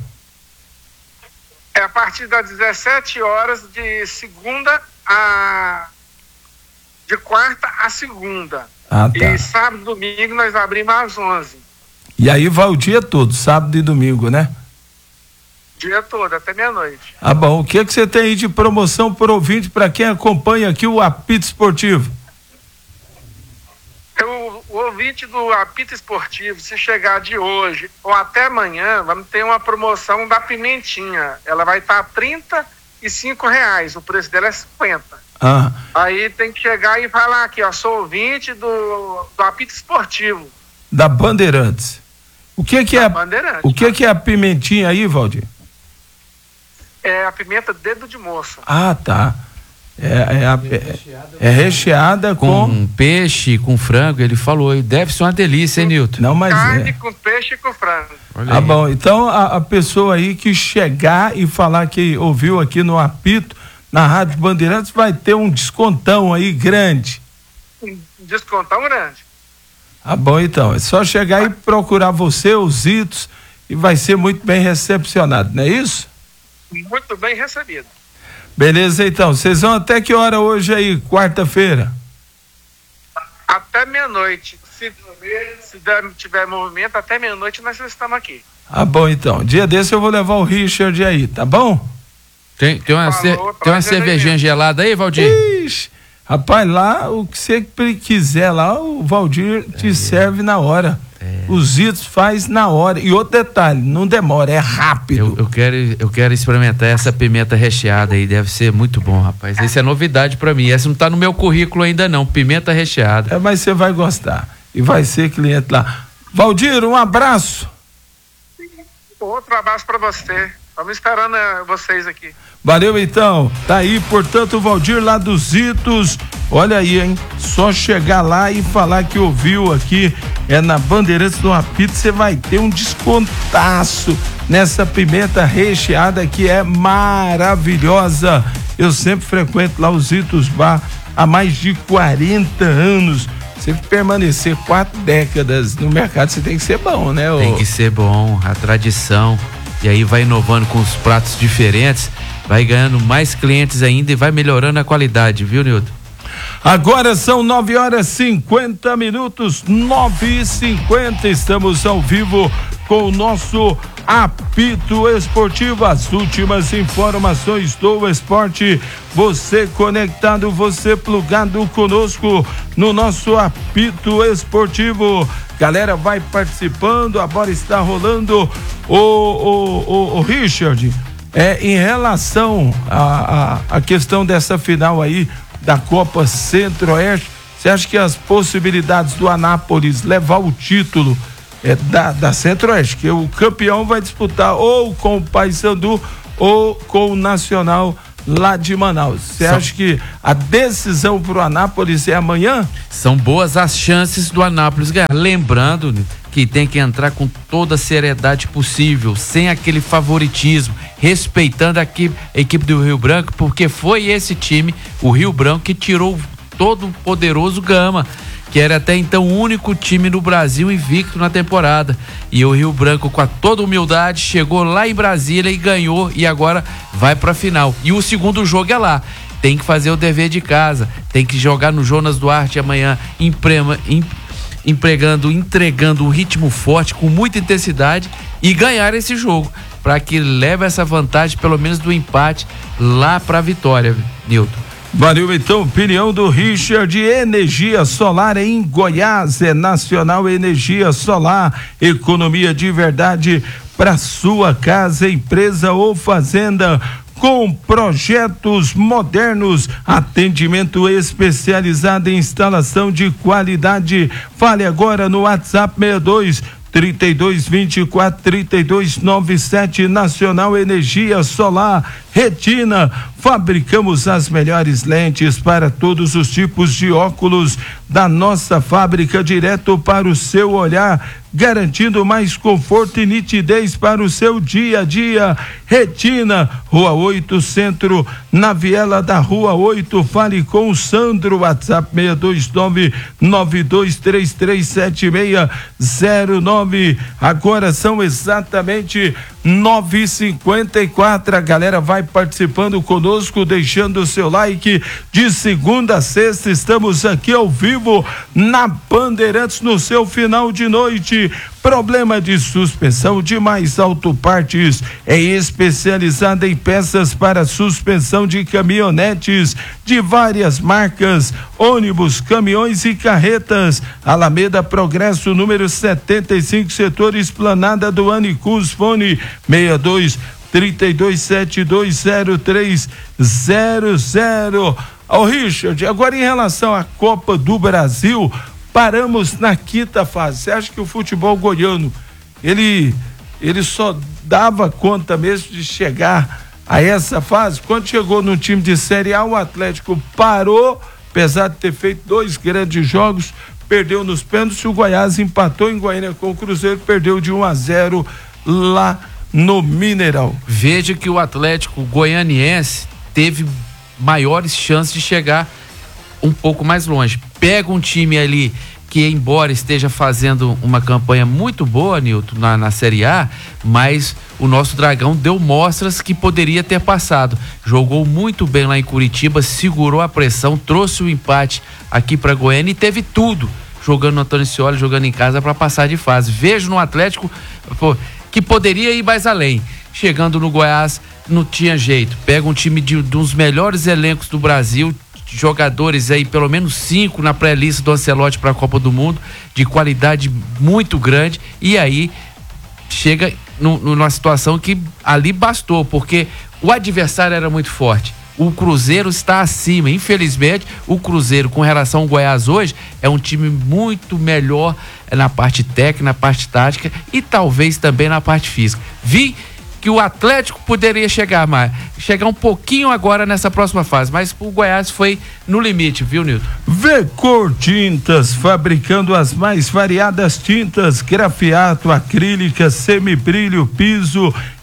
Speaker 13: É a partir das dezessete horas de segunda a de quarta a segunda.
Speaker 2: Ah, tá.
Speaker 13: E sábado e domingo nós abrimos às onze.
Speaker 2: E aí vai o dia todo, sábado e domingo, né?
Speaker 13: Dia todo, até meia-noite.
Speaker 2: Ah, bom, o que que você tem aí de promoção por ouvinte para quem acompanha aqui o Apito Esportivo?
Speaker 13: O, o ouvinte do Apito Esportivo, se chegar de hoje ou até amanhã, vamos ter uma promoção da pimentinha. Ela vai estar tá trinta e cinco reais, o preço dela é cinquenta.
Speaker 2: Ah.
Speaker 13: Aí tem que chegar e falar aqui, ó, sou ouvinte do, do Apito Esportivo.
Speaker 2: Da Bandeirantes. O que que
Speaker 13: Da
Speaker 2: é?
Speaker 13: Bandeirantes,
Speaker 2: O que que é a pimentinha aí, Valdir?
Speaker 13: É a pimenta dedo de moça.
Speaker 2: Ah, tá. É, é, a, é, é recheada com,
Speaker 5: com peixe, com frango, ele falou, e deve ser uma delícia, hein, Nilton?
Speaker 2: Não, mas
Speaker 13: Carne
Speaker 2: é.
Speaker 13: com peixe e com frango.
Speaker 2: Ah, bom, então a, a pessoa aí que chegar e falar que ouviu aqui no Apito, na Rádio Bandeirantes, vai ter um descontão aí grande.
Speaker 13: Um descontão grande.
Speaker 2: Ah, bom, então, é só chegar e procurar você, os Zitos, e vai ser muito bem recepcionado, não é isso?
Speaker 13: Muito bem recebido.
Speaker 2: Beleza, então, vocês vão até que hora hoje aí, quarta-feira?
Speaker 13: Até meia-noite. Se, se der, tiver movimento, até meia-noite nós estamos aqui.
Speaker 2: Ah, bom, então, dia desse eu vou levar o Richard aí, tá bom?
Speaker 5: Tem, tem uma,
Speaker 13: Falou,
Speaker 5: ce- tem uma cervejinha gelada aí, Valdir?
Speaker 2: Ixi, rapaz, lá o que você quiser lá, o Valdir te serve na hora. Os Zitos faz na hora. E outro detalhe, não demora, é rápido.
Speaker 5: Eu, eu, quero, eu quero experimentar essa pimenta recheada aí, deve ser muito bom, rapaz. Isso é novidade pra mim, essa não tá no meu currículo ainda não, pimenta recheada.
Speaker 2: É, mas você vai gostar e vai ser cliente lá. Valdir, um abraço.
Speaker 13: Outro abraço para você. Estamos esperando uh, vocês aqui.
Speaker 2: Valeu, então. Tá aí, portanto, o Valdir lá dos Zitos. Olha aí, hein? Só chegar lá e falar que ouviu aqui, é na Bandeirantes do Apito, você vai ter um descontaço nessa pimenta recheada que é maravilhosa. Eu sempre frequento lá os Zitos Bar há mais de quarenta anos. Você permanecer quatro décadas no mercado, você tem que ser bom, né?
Speaker 5: Tem que ser bom, a tradição. e aí vai inovando com os pratos diferentes, vai ganhando mais clientes ainda e vai melhorando a qualidade, viu, Nilton?
Speaker 2: Agora são nove horas e cinquenta minutos, nove e cinquenta, estamos ao vivo com o nosso Apito Esportivo, as últimas informações do esporte, você conectado, você plugado conosco no nosso Apito Esportivo. Galera, vai participando, a bola está rolando. O, o, o, o Richard, é, em relação à a, a, a questão dessa final aí da Copa Centro-Oeste, você acha que as possibilidades do Anápolis levar o título é, da, da Centro-Oeste, que o campeão vai disputar ou com o Paysandu ou com o Nacional lá de Manaus, você acha que a decisão pro Anápolis é amanhã?
Speaker 5: São boas as chances do Anápolis ganhar, lembrando que tem que entrar com toda a seriedade possível, sem aquele favoritismo, respeitando a equipe, a equipe do Rio Branco, porque foi esse time, o Rio Branco, que tirou todo o poderoso Gama, que era até então o único time no Brasil invicto na temporada. E o Rio Branco, com a toda humildade, chegou lá em Brasília e ganhou, e agora vai pra final. E o segundo jogo é lá. Tem que fazer o dever de casa, tem que jogar no Jonas Duarte amanhã, emprema, em, empregando, entregando um ritmo forte, com muita intensidade, e ganhar esse jogo, para que leve essa vantagem, pelo menos do empate, lá pra vitória, Nilton.
Speaker 2: Valeu, então, opinião do Richard. Energia solar em Goiás, é Nacional Energia Solar, economia de verdade para sua casa, empresa ou fazenda, com projetos modernos, atendimento especializado em instalação de qualidade. Fale agora no WhatsApp sessenta e dois, trinta e dois, vinte e quatro, trinta e dois, noventa e sete. Nacional Energia Solar Retina, fabricamos as melhores lentes para todos os tipos de óculos da nossa fábrica, direto para o seu olhar, garantindo mais conforto e nitidez para o seu dia a dia. Retina, Rua oito Centro, na viela da Rua oito. Fale com o Sandro, WhatsApp seis dois nove, nove dois três três sete seis zero nove. Agora são exatamente nove e cinquenta e quatro. A galera vai participando conosco, deixando o seu like. De segunda a sexta estamos aqui ao vivo na Bandeirantes, no seu final de noite. Problema de suspensão de Mais Alto Partes, é especializada em peças para suspensão de caminhonetes de várias marcas, ônibus, caminhões e carretas. Alameda Progresso, número setenta e cinco, setor Esplanada do Anicus. Fone seis dois, trinta e dois, setenta e dois, zero três zero zero. Ô Richard, agora em relação à Copa do Brasil, paramos na quinta fase. Você acha que o futebol goiano, ele, ele só dava conta mesmo de chegar a essa fase? Quando chegou no time de Série A, o Atlético parou, apesar de ter feito dois grandes jogos, perdeu nos pênaltis. O Goiás empatou em Goiânia com o Cruzeiro, perdeu de um a zero lá no Mineirão.
Speaker 5: Veja que o Atlético goianiense teve maiores chances de chegar um pouco mais longe. Pega um time ali que, embora esteja fazendo uma campanha muito boa, Nilton, na, na Série A, mas o nosso Dragão deu mostras que poderia ter passado. Jogou muito bem lá em Curitiba, segurou a pressão, trouxe o empate aqui para Goiânia e teve tudo, jogando no Antônio Scioli, jogando em casa, para passar de fase. Vejo no Atlético, pô, que poderia ir mais além. Chegando no Goiás, não tinha jeito. Pega um time de, de um dos melhores elencos do Brasil, jogadores aí, pelo menos cinco na pré-lista do Ancelotti para a Copa do Mundo, de qualidade muito grande, e aí chega no, numa situação que ali bastou, porque o adversário era muito forte. O Cruzeiro está acima, infelizmente. O Cruzeiro, com relação ao Goiás hoje, é um time muito melhor na parte técnica, na parte tática e talvez também na parte física. Vi que o Atlético poderia chegar mais, chegar um pouquinho agora nessa próxima fase, mas o Goiás foi no limite, viu, Nilton?
Speaker 2: Vecor Tintas, fabricando as mais variadas tintas, grafiato, acrílica, semibrilho, piso,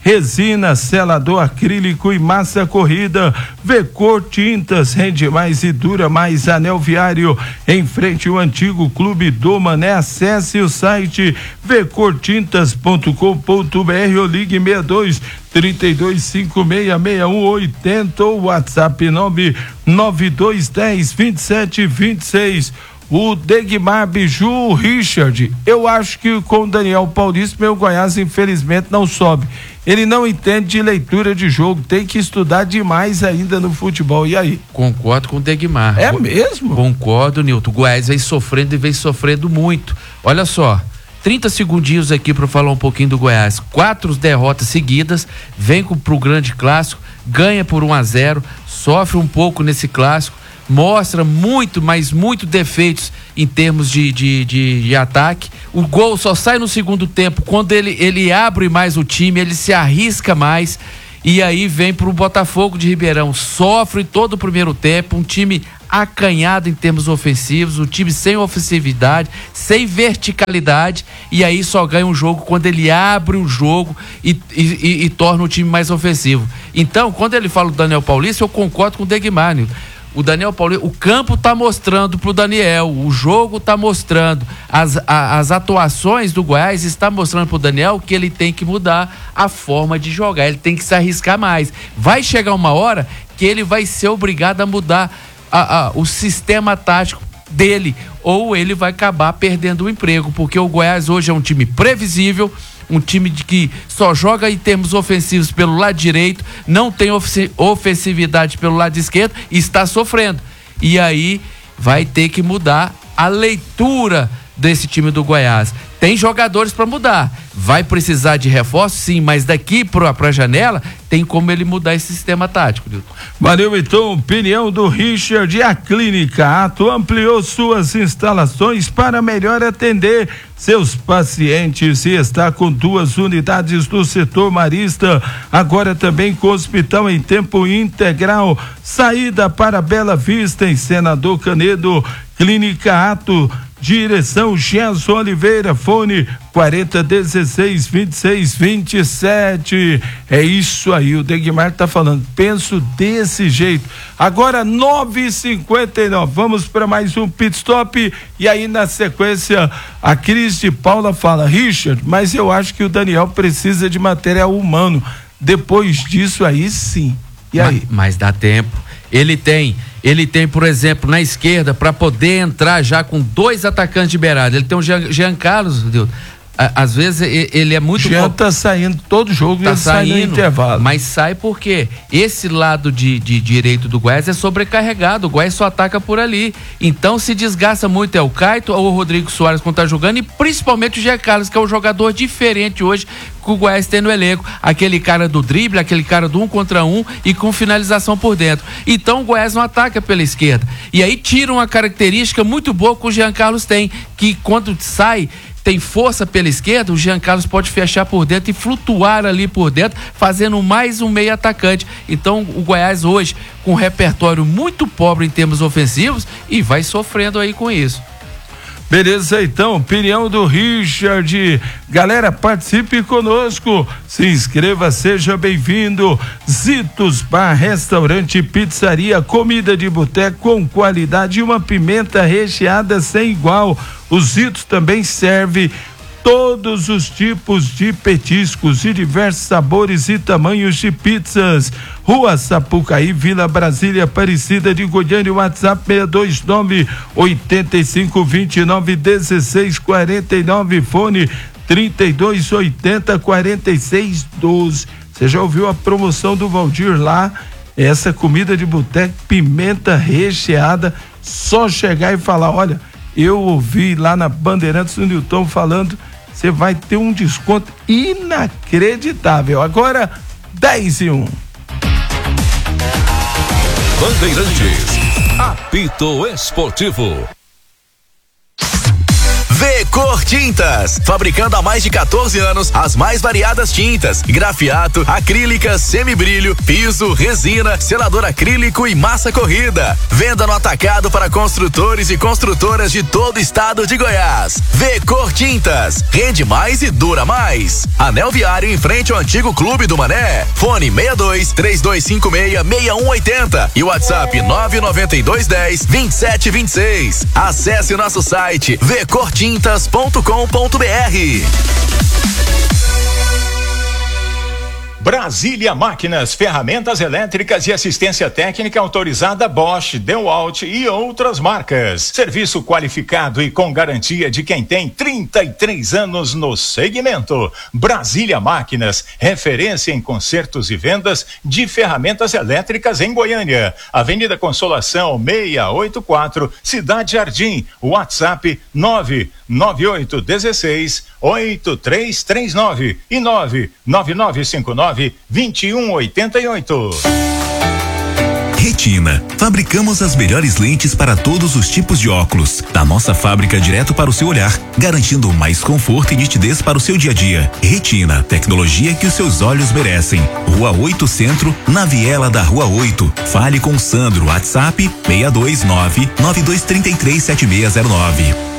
Speaker 2: resina, selador acrílico e massa corrida. Vecor Tintas, rende mais e dura mais. Anel Viário, em frente ao antigo Clube do Mané. Acesse o site vecor tintas ponto com ponto br ou ligue seis dois, trinta e dois, cinquenta e seis, sessenta e um oitenta ou WhatsApp nove nove dois dez, vinte e sete vinte e seis. O Degmar Biju Richard, eu acho que com o Daniel Paulista, meu Goiás infelizmente não sobe. Ele não entende de leitura de jogo, tem que estudar demais ainda no futebol. E aí?
Speaker 5: Concordo com o Degmar.
Speaker 2: É mesmo?
Speaker 5: Concordo, Nilton. O Goiás vem sofrendo e vem sofrendo muito. Olha só, trinta segundinhos aqui para falar um pouquinho do Goiás. Quatro derrotas seguidas, vem pro grande clássico, ganha por um a zero, sofre um pouco nesse clássico, mostra muito, mas muito defeitos em termos de, de, de, de ataque. O gol só sai no segundo tempo, quando ele, ele abre mais o time, ele se arrisca mais, e aí vem pro Botafogo de Ribeirão, sofre todo o primeiro tempo, um time acanhado em termos ofensivos, um time sem ofensividade, sem verticalidade, e aí só ganha um jogo quando ele abre o jogo e, e, e, e torna o time mais ofensivo. Então, quando ele fala do Daniel Paulista, eu concordo com o Degmar. O Daniel Paulista, o campo tá mostrando pro Daniel, o jogo tá mostrando, as, a, as atuações do Goiás está mostrando pro Daniel que ele tem que mudar a forma de jogar, ele tem que se arriscar mais. Vai chegar uma hora que ele vai ser obrigado a mudar a, a, o sistema tático dele, ou ele vai acabar perdendo o emprego, porque o Goiás hoje é um time previsível, um time de que só joga em termos ofensivos pelo lado direito, não tem ofensividade pelo lado esquerdo e está sofrendo. E aí vai ter que mudar a leitura desse time do Goiás. Tem jogadores para mudar, vai precisar de reforço, sim, mas daqui para a janela tem como ele mudar esse sistema tático.
Speaker 2: Valeu, então, opinião do Richard. A Clínica Ato ampliou suas instalações para melhor atender seus pacientes e está com duas unidades do setor marista, agora também com hospital em tempo integral, saída para Bela Vista em Senador Canedo. Clínica Ato, direção Gerson Oliveira, fone quarenta, dezesseis, vinte e seis, vinte e sete. É isso aí, o Degmar tá falando, penso desse jeito. Agora nove e cinquenta e nove, vamos para mais um pit stop e aí na sequência a Cris de Paula fala: Richard, mas eu acho que o Daniel precisa de material humano. Depois disso aí sim. E aí?
Speaker 5: Mas, mas dá tempo. Ele tem, ele tem, por exemplo, na esquerda, para poder entrar já com dois atacantes de beirada. Ele tem o Jean, Jean Carlos, Deus. Às vezes ele é muito
Speaker 2: Jean tá saindo todo jogo,
Speaker 5: tá
Speaker 2: ele
Speaker 5: saindo,
Speaker 2: sai no intervalo.
Speaker 5: Mas sai porque esse lado de, de direito do Goiás é sobrecarregado, o Goiás só ataca por ali, então se desgasta muito é o Caito ou o Rodrigo Soares quando tá jogando, e principalmente o Jean Carlos, que é um jogador diferente hoje que o Goiás tem no elenco, aquele cara do drible, aquele cara do um contra um e com finalização por dentro. Então o Goiás não ataca pela esquerda, e aí tira uma característica muito boa que o Jean Carlos tem, que quando sai tem força pela esquerda, o Jean Carlos pode fechar por dentro e flutuar ali por dentro, fazendo mais um meio atacante. Então o Goiás hoje com um repertório muito pobre em termos ofensivos e vai sofrendo aí com isso.
Speaker 2: Beleza, então, opinião do Richard. Galera, participe conosco, se inscreva, seja bem-vindo. Zitos Bar, restaurante, pizzaria, comida de boteco com qualidade e uma pimenta recheada sem igual. O Zitos também serve todos os tipos de petiscos e diversos sabores e tamanhos de pizzas. Rua Sapucaí, Vila Brasília, Aparecida de Goiânia, WhatsApp seis dois nove, oito cinco, dois nove, um seis quatro nove, fone trinta e dois, oitenta, quarenta e seis, doze. Você já ouviu a promoção do Valdir lá? Essa comida de boteco, pimenta recheada, só chegar e falar: olha, eu ouvi lá na Bandeirantes do Nilton falando, você vai ter um desconto inacreditável. Agora, dez e um.
Speaker 10: Bandeirantes, apito esportivo.
Speaker 9: Vecor Tintas, fabricando há mais de quatorze anos as mais variadas tintas, grafiato, acrílicas, semibrilho, piso, resina, selador acrílico e massa corrida. Venda no atacado para construtores e construtoras de todo o estado de Goiás. V-Cor Tintas, rende mais e dura mais. Anel Viário em frente ao antigo Clube do Mané. Fone seis dois, três dois cinco seis, seis um oito zero e WhatsApp nove nove dois um zero, vinte e sete vinte e seis. Acesse nosso site v cor tintas ponto com ponto b r.
Speaker 8: Brasília Máquinas, ferramentas elétricas e assistência técnica autorizada Bosch, DeWalt e outras marcas. Serviço qualificado e com garantia de quem tem trinta e três anos no segmento. Brasília Máquinas, referência em consertos e vendas de ferramentas elétricas em Goiânia. Avenida Consolação seiscentos e oitenta e quatro, Cidade Jardim. WhatsApp nove nove oito um seis, oito três três nove e nove nove nove cinco nove, dois um oito oito.
Speaker 14: Retina. Fabricamos as melhores lentes para todos os tipos de óculos. Da nossa fábrica direto para o seu olhar, garantindo mais conforto e nitidez para o seu dia a dia. Retina, tecnologia que os seus olhos merecem. Rua oito Centro, na viela da Rua oito. Fale com Sandro, WhatsApp seis dois nove, nove dois três três, sete seis zero nove.